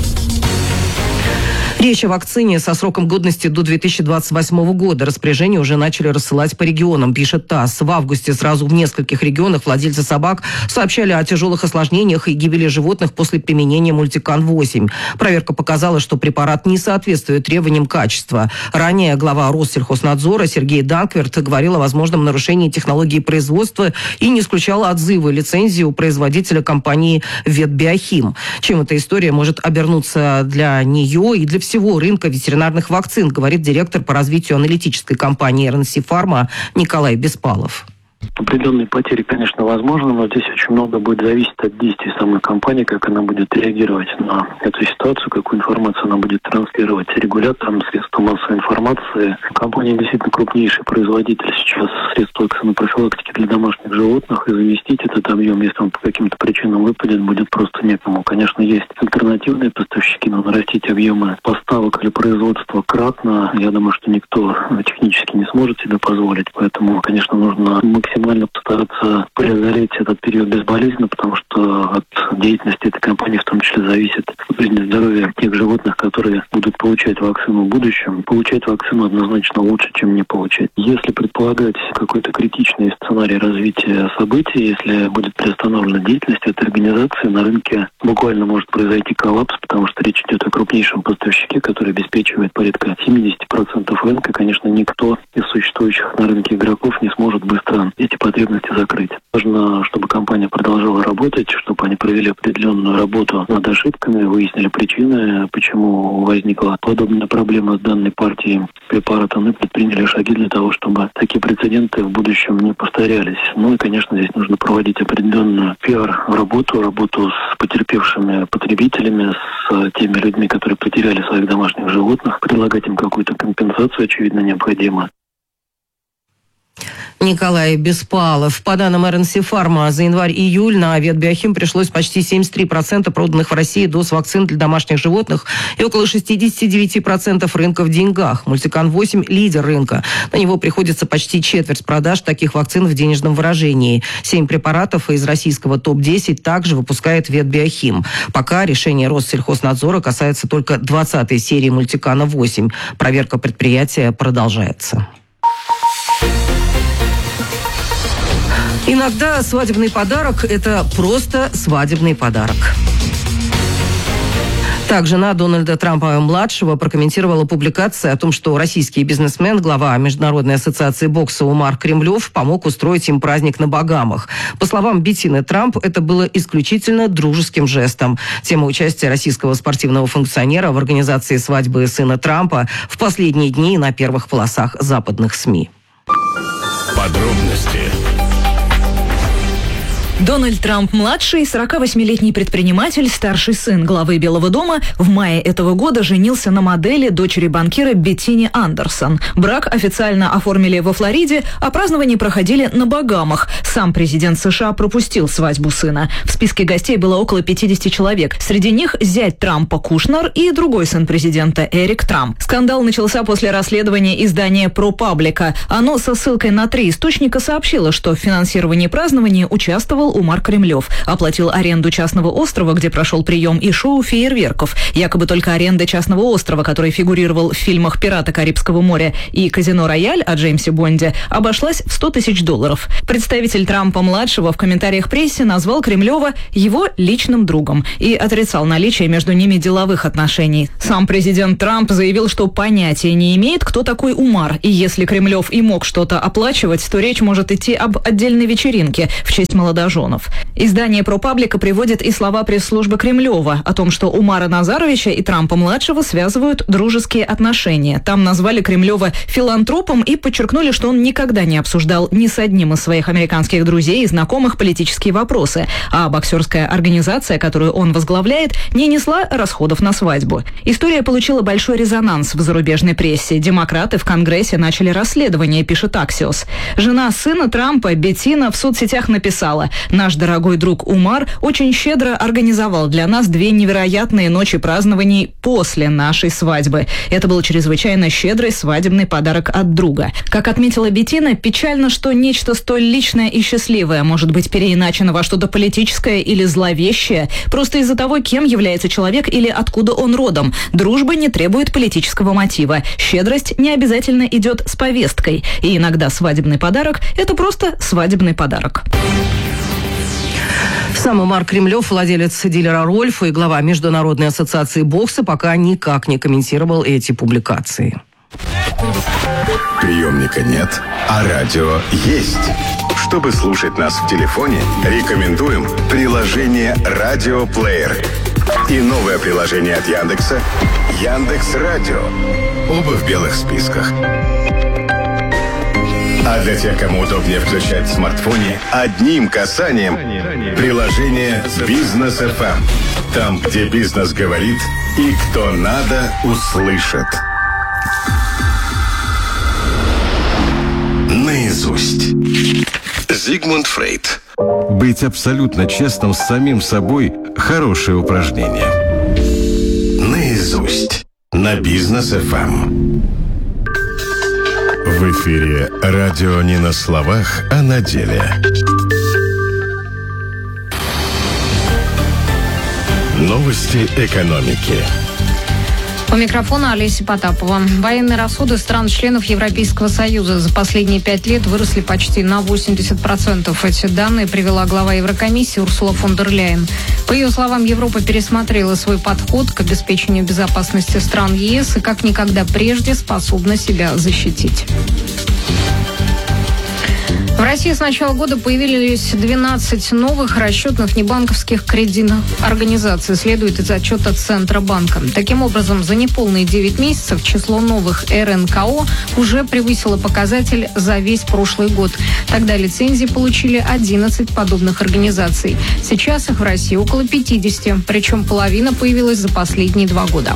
Речь о вакцине со сроком годности до две тысячи двадцать восьмого года. Распоряжение уже начали рассылать по регионам, пишет ТАСС. В августе сразу в нескольких регионах владельцы собак сообщали о тяжелых осложнениях и гибели животных после применения Мультикан восемь. Проверка показала, что препарат не соответствует требованиям качества. Ранее глава Россельхознадзора Сергей Данкверт говорил о возможном нарушении технологии производства и не исключал отзывы лицензии у производителя компании «Ветбиохим». Чем эта история может обернуться для нее и для всего рынка ветеринарных вакцин, говорит директор по развитию аналитической компании эр эн си Pharma Николай Беспалов. Определенные потери, конечно, возможны, но здесь очень много будет зависеть от действий самой компании, как она будет реагировать на эту ситуацию, какую информацию она будет транслировать регуляторам, средствам массовой информации. Компания действительно крупнейший производитель сейчас средств вакцинопрофилактики для домашних животных, и заместить этот объем, если он по каким-то причинам выпадет, будет просто некому. Конечно, есть альтернативные поставщики, но нарастить объемы поставок или производства кратно, я думаю, что никто технически не сможет себе позволить, поэтому, конечно, нужно максимально постараться преодолеть этот период безболезненно, потому что от деятельности этой компании в том числе зависит жизнь и здоровье тех животных, которые будут получать вакцину в будущем. Получать вакцину однозначно лучше, чем не получать. Если предполагать какой-то критичный сценарий развития событий, если будет приостановлена деятельность этой организации, на рынке буквально может произойти коллапс, потому что речь идет о крупнейшем поставщике, который обеспечивает порядка семьдесят процентов рынка. Конечно, никто из существующих на рынке игроков не сможет быстро эти потребности закрыть. Важно, чтобы компания продолжала работать, чтобы они провели определенную работу над ошибками, выяснили причины, почему возникла подобная проблема с данной партией препарата, и предприняли шаги для того, чтобы такие прецеденты в будущем не повторялись. Ну и, конечно, здесь нужно проводить определенную пиар-работу, работу с потерпевшими потребителями, с теми людьми, которые потеряли своих домашних животных, предлагать им какую-то компенсацию, очевидно, необходимо. Николай Беспалов. По данным эр эн си Pharma, за январь-июль на Ветбиохим пришлось почти семьдесят три процента проданных в России доз вакцин для домашних животных и около шестьдесят девять процентов рынка в деньгах. Мультикан восемь – лидер рынка. На него приходится почти четверть продаж таких вакцин в денежном выражении. Семь препаратов из российского топ десять также выпускает Ветбиохим. Пока решение Россельхознадзора касается только двадцатой серии Мультикана восемь. Проверка предприятия продолжается. Иногда свадебный подарок – это просто свадебный подарок. Так, жена Дональда Трампа-младшего прокомментировала публикацию о том, что российский бизнесмен, глава Международной ассоциации бокса Умар Кремлев, помог устроить им праздник на Багамах. По словам Беттины Трамп, это было исключительно дружеским жестом. Тема участия российского спортивного функционера в организации свадьбы сына Трампа в последние дни на первых полосах западных СМИ. Подробности. Дональд Трамп-младший, сорокавосьмилетний предприниматель, старший сын главы Белого дома, в мае этого года женился на модели, дочери банкира Беттине Андерсон. Брак официально оформили во Флориде, а празднования проходили на Багамах. Сам президент США пропустил свадьбу сына. В списке гостей было около пятидесяти человек. Среди них зять Трампа Кушнер и другой сын президента Эрик Трамп. Скандал начался после расследования издания ProPublica. Оно со ссылкой на три источника сообщило, что в финансировании празднования участвовал Умар Кремлев, оплатил аренду частного острова, где прошел прием и шоу фейерверков. Якобы только аренда частного острова, который фигурировал в фильмах «Пираты Карибского моря» и «Казино Рояль» о Джеймсе Бонде, обошлась в сто тысяч долларов. Представитель Трампа-младшего в комментариях прессе назвал Кремлева его личным другом и отрицал наличие между ними деловых отношений. Сам президент Трамп заявил, что понятия не имеет, кто такой Умар, и если Кремлев и мог что-то оплачивать, то речь может идти об отдельной вечеринке в честь молодоженов. Издание ProPublica приводит и слова пресс-службы Кремлева о том, что Умара Назаровича и Трампа-младшего связывают дружеские отношения. Там назвали Кремлева филантропом и подчеркнули, что он никогда не обсуждал ни с одним из своих американских друзей и знакомых политические вопросы, а боксерская организация, которую он возглавляет, не несла расходов на свадьбу. История получила большой резонанс в зарубежной прессе. Демократы в Конгрессе начали расследование, пишет Axios. Жена сына Трампа, Беттина, в соцсетях написала: «Наш дорогой друг Умар очень щедро организовал для нас две невероятные ночи празднований после нашей свадьбы. Это был чрезвычайно щедрый свадебный подарок от друга». Как отметила Беттина, печально, что нечто столь личное и счастливое может быть переиначено во что-то политическое или зловещее просто из-за того, кем является человек или откуда он родом. Дружба не требует политического мотива. Щедрость не обязательно идет с повесткой. И иногда свадебный подарок – это просто свадебный подарок. Сам Умар Кремлев, владелец дилера «Рольфа» и глава Международной ассоциации бокса, пока никак не комментировал эти публикации. Приемника нет, а радио есть. Чтобы слушать нас в телефоне, рекомендуем приложение «Радиоплеер» и новое приложение от Яндекса «Яндекс.Радио». Оба в белых списках. А для тех, кому удобнее включать в смартфоне, одним касанием приложение «Бизнес эф эм». Там, где бизнес говорит и кто надо, услышит. Наизусть. Зигмунд Фрейд. Быть абсолютно честным с самим собой – хорошее упражнение. Наизусть. На Бизнес эф эм. В эфире радио не на словах, а на деле. Новости экономики. У микрофона Олеся Потапова. Военные расходы стран-членов Европейского Союза за последние пять лет выросли почти на восемьдесят процентов. Эти данные привела глава Еврокомиссии Урсула фон дер Ляйен. По ее словам, Европа пересмотрела свой подход к обеспечению безопасности стран ЕС и как никогда прежде способна себя защитить. В России с начала года появились двенадцать новых расчетных небанковских кредитных организаций, следует из отчета Центробанка. Таким образом, за неполные девять месяцев число новых эр эн ка о уже превысило показатель за весь прошлый год. Тогда лицензии получили одиннадцать подобных организаций. Сейчас их в России около пятидесяти, причем половина появилась за последние два года.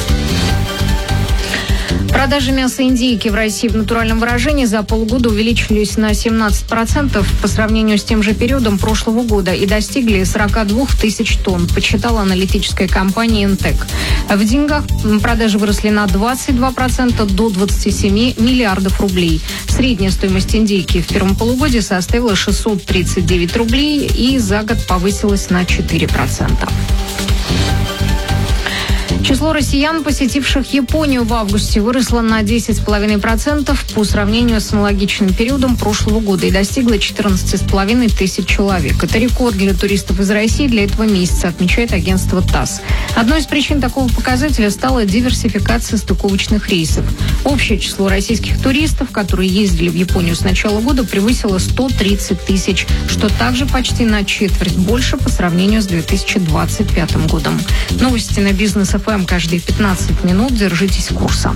Продажи мяса индейки в России в натуральном выражении за полгода увеличились на семнадцать процентов по сравнению с тем же периодом прошлого года и достигли сорок две тысячи тонн, подсчитала аналитическая компания Интек. В деньгах продажи выросли на двадцать два процента до двадцати семи миллиардов рублей. Средняя стоимость индейки в первом полугодии составила шестьсот тридцать девять рублей и за год повысилась на четыре процента. Число россиян, посетивших Японию в августе, выросло на десять целых пять десятых процента по сравнению с аналогичным периодом прошлого года и достигло четырнадцать целых пять десятых тысяч человек. Это рекорд для туристов из России для этого месяца, отмечает агентство ТАСС. Одной из причин такого показателя стала диверсификация стыковочных рейсов. Общее число российских туристов, которые ездили в Японию с начала года, превысило сто тридцать тысяч, что также почти на четверть больше по сравнению с две тысячи двадцать пятым годом. Новости на Бизнес эф эм каждые пятнадцать минут. Держитесь курса.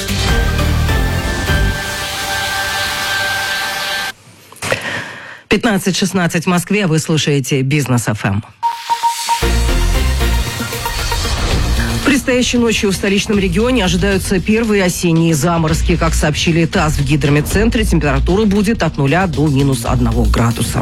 пятнадцать шестнадцать в Москве. Вы слушаете Бизнес эф эм. Предстоящей ночью в столичном регионе ожидаются первые осенние заморозки. Как сообщили ТАСС в гидрометцентре, температура будет от нуля до минус одного градуса.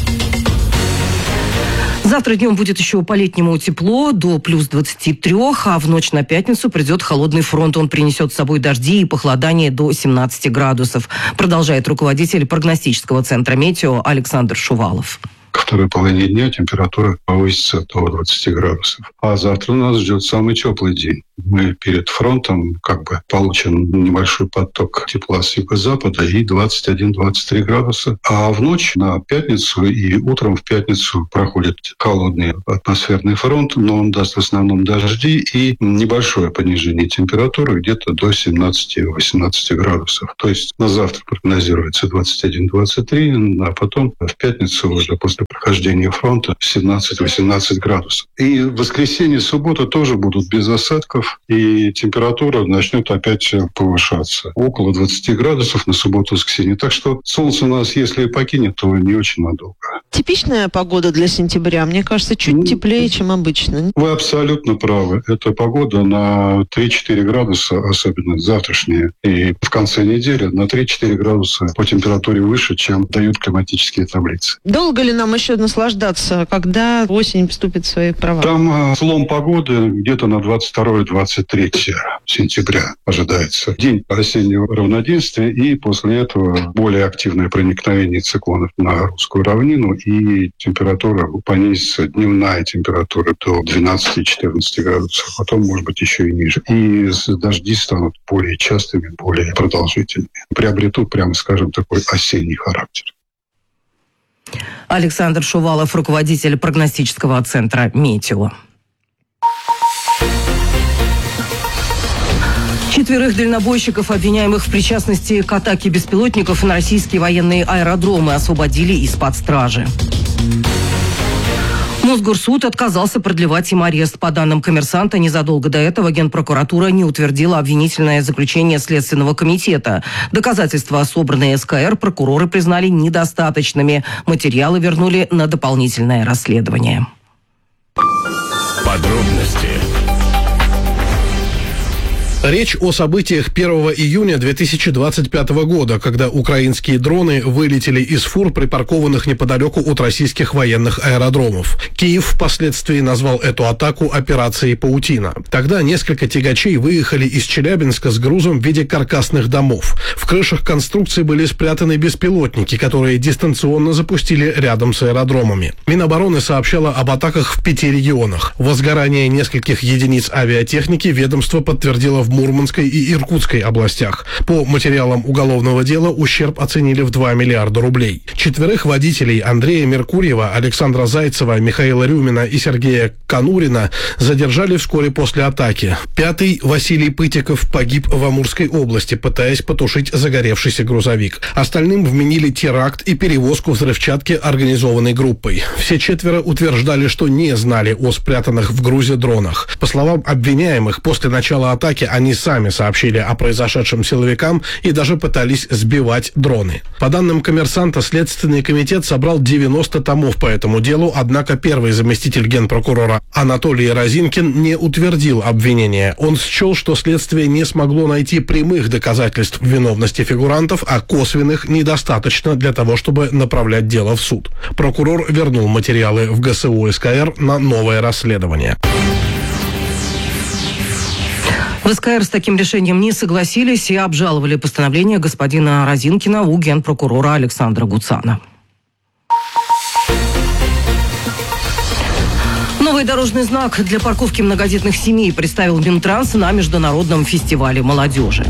Завтра днем будет еще по-летнему тепло, до плюс двадцати трёх, а в ночь на пятницу придет холодный фронт. Он принесет с собой дожди и похолодание до семнадцати градусов, продолжает руководитель прогностического центра «Метео» Александр Шувалов. Ко второй половине дня температура повысится до двадцати градусов. А завтра нас ждет самый теплый день. Мы перед фронтом как бы получим небольшой поток тепла с юго-запада и двадцать один - двадцать три градуса. А в ночь на пятницу и утром в пятницу проходит холодный атмосферный фронт, но он даст в основном дожди и небольшое понижение температуры где-то до семнадцати - восемнадцати градусов. То есть на завтра прогнозируется двадцать один - двадцать три, а потом в пятницу уже после прохождения фронта семнадцать - восемнадцать градусов. И в воскресенье, суббота тоже будут без осадков, и температура начнет опять повышаться. Около двадцати градусов на субботу и воскресенье. Так что солнце нас, если и покинет, то не очень надолго. Типичная погода для сентября, мне кажется, чуть теплее, чем обычно. Вы абсолютно правы. Это погода на три-четыре градуса, особенно завтрашняя. И в конце недели на три-четыре градуса по температуре выше, чем дают климатические таблицы. Долго ли нам еще наслаждаться, когда осень вступит в свои права? Там э, слом погоды где-то на двадцать второе - двадцать третье сентября ожидается. День осеннего равноденствия, и после этого более активное проникновение циклонов на русскую равнину, и температура понизится, дневная температура до двенадцати - четырнадцати градусов, потом, может быть, еще и ниже. И дожди станут более частыми, более продолжительными. Приобретут, прямо скажем, такой осенний характер. Александр Шувалов, руководитель прогностического центра «Метео». Четверых дальнобойщиков, обвиняемых в причастности к атаке беспилотников на российские военные аэродромы, освободили из-под стражи. Мосгорсуд отказался продлевать им арест. По данным «Коммерсанта», незадолго до этого Генпрокуратура не утвердила обвинительное заключение Следственного комитета. Доказательства, собранные эс ка эр, прокуроры признали недостаточными. Материалы вернули на дополнительное расследование. Подробности. Речь о событиях первого июня две тысячи двадцать пятого года, когда украинские дроны вылетели из фур, припаркованных неподалеку от российских военных аэродромов. Киев впоследствии назвал эту атаку операцией «Паутина». Тогда несколько тягачей выехали из Челябинска с грузом в виде каркасных домов. В крышах конструкций были спрятаны беспилотники, которые дистанционно запустили рядом с аэродромами. Минобороны сообщало об атаках в пяти регионах. Возгорание нескольких единиц авиатехники ведомство подтвердило в Мурманской и Иркутской областях. По материалам уголовного дела ущерб оценили в два миллиарда рублей. Четверых водителей Андрея Меркурьева, Александра Зайцева, Михаила Рюмина и Сергея Конурина задержали вскоре после атаки. Пятый, Василий Пытиков, погиб в Амурской области, пытаясь потушить загоревшийся грузовик. Остальным вменили теракт и перевозку взрывчатки организованной группой. Все четверо утверждали, что не знали о спрятанных в грузе дронах. По словам обвиняемых, после начала атаки они Они сами сообщили о произошедшем силовикам и даже пытались сбивать дроны. По данным «Коммерсанта», Следственный комитет собрал девяносто томов по этому делу, однако первый заместитель генпрокурора Анатолий Розинкин не утвердил обвинение. Он счел, что следствие не смогло найти прямых доказательств виновности фигурантов, а косвенных недостаточно для того, чтобы направлять дело в суд. Прокурор вернул материалы в гэ эс у эс ка эр на новое расследование. В эс ка эр с таким решением не согласились и обжаловали постановление господина Розинкина у генпрокурора Александра Гуцана. Новый дорожный знак для парковки многодетных семей представил Минтранс на Международном фестивале молодежи.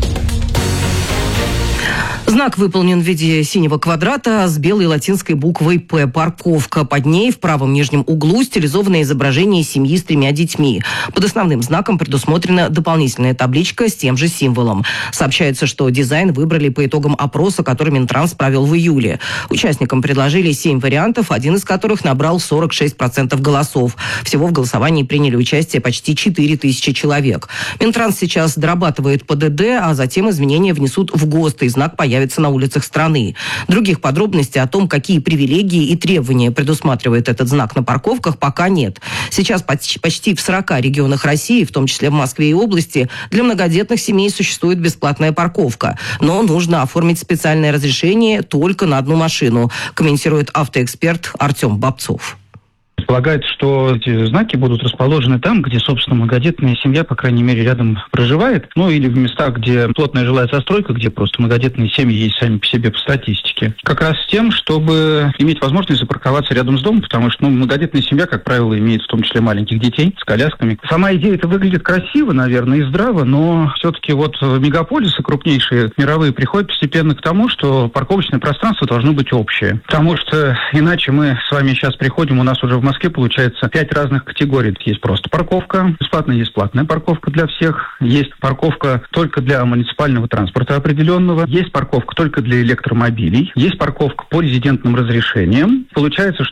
Знак выполнен в виде синего квадрата с белой латинской буквой «П». Парковка. Под ней в правом нижнем углу стилизованное изображение семьи с тремя детьми. Под основным знаком предусмотрена дополнительная табличка с тем же символом. Сообщается, что дизайн выбрали по итогам опроса, который Минтранс провел в июле. Участникам предложили семь вариантов, один из которых набрал сорок шесть процентов голосов. Всего в голосовании приняли участие почти четыре тысячи человек. Минтранс сейчас дорабатывает ПДД, а затем изменения внесут в ГОСТ, и знак появится на улицах страны. Других подробностей о том, какие привилегии и требования предусматривает этот знак на парковках, пока нет. Сейчас почти в сорока регионах России, в том числе в Москве и области, для многодетных семей существует бесплатная парковка. Но нужно оформить специальное разрешение только на одну машину, комментирует автоэксперт Артем Бобцов. Предполагается, что эти знаки будут расположены там, где, собственно, многодетная семья, по крайней мере, рядом проживает. Ну, или в местах, где плотная жилая застройка, где просто многодетные семьи есть сами по себе по статистике. Как раз с тем, чтобы иметь возможность запарковаться рядом с домом, потому что, ну, многодетная семья, как правило, имеет в том числе маленьких детей с колясками. Сама идея это выглядит красиво, наверное, и здраво, но все-таки вот мегаполисы крупнейшие, мировые, приходят постепенно к тому, что парковочное пространство должно быть общее. Потому что иначе мы с вами сейчас приходим, у нас уже в Москве получается пять разных категорий. Есть просто парковка, бесплатная, есть платная парковка для всех, есть парковка только для муниципального транспорта определенного, есть парковка только для электромобилей, есть парковка по резидентным разрешениям. Получается, что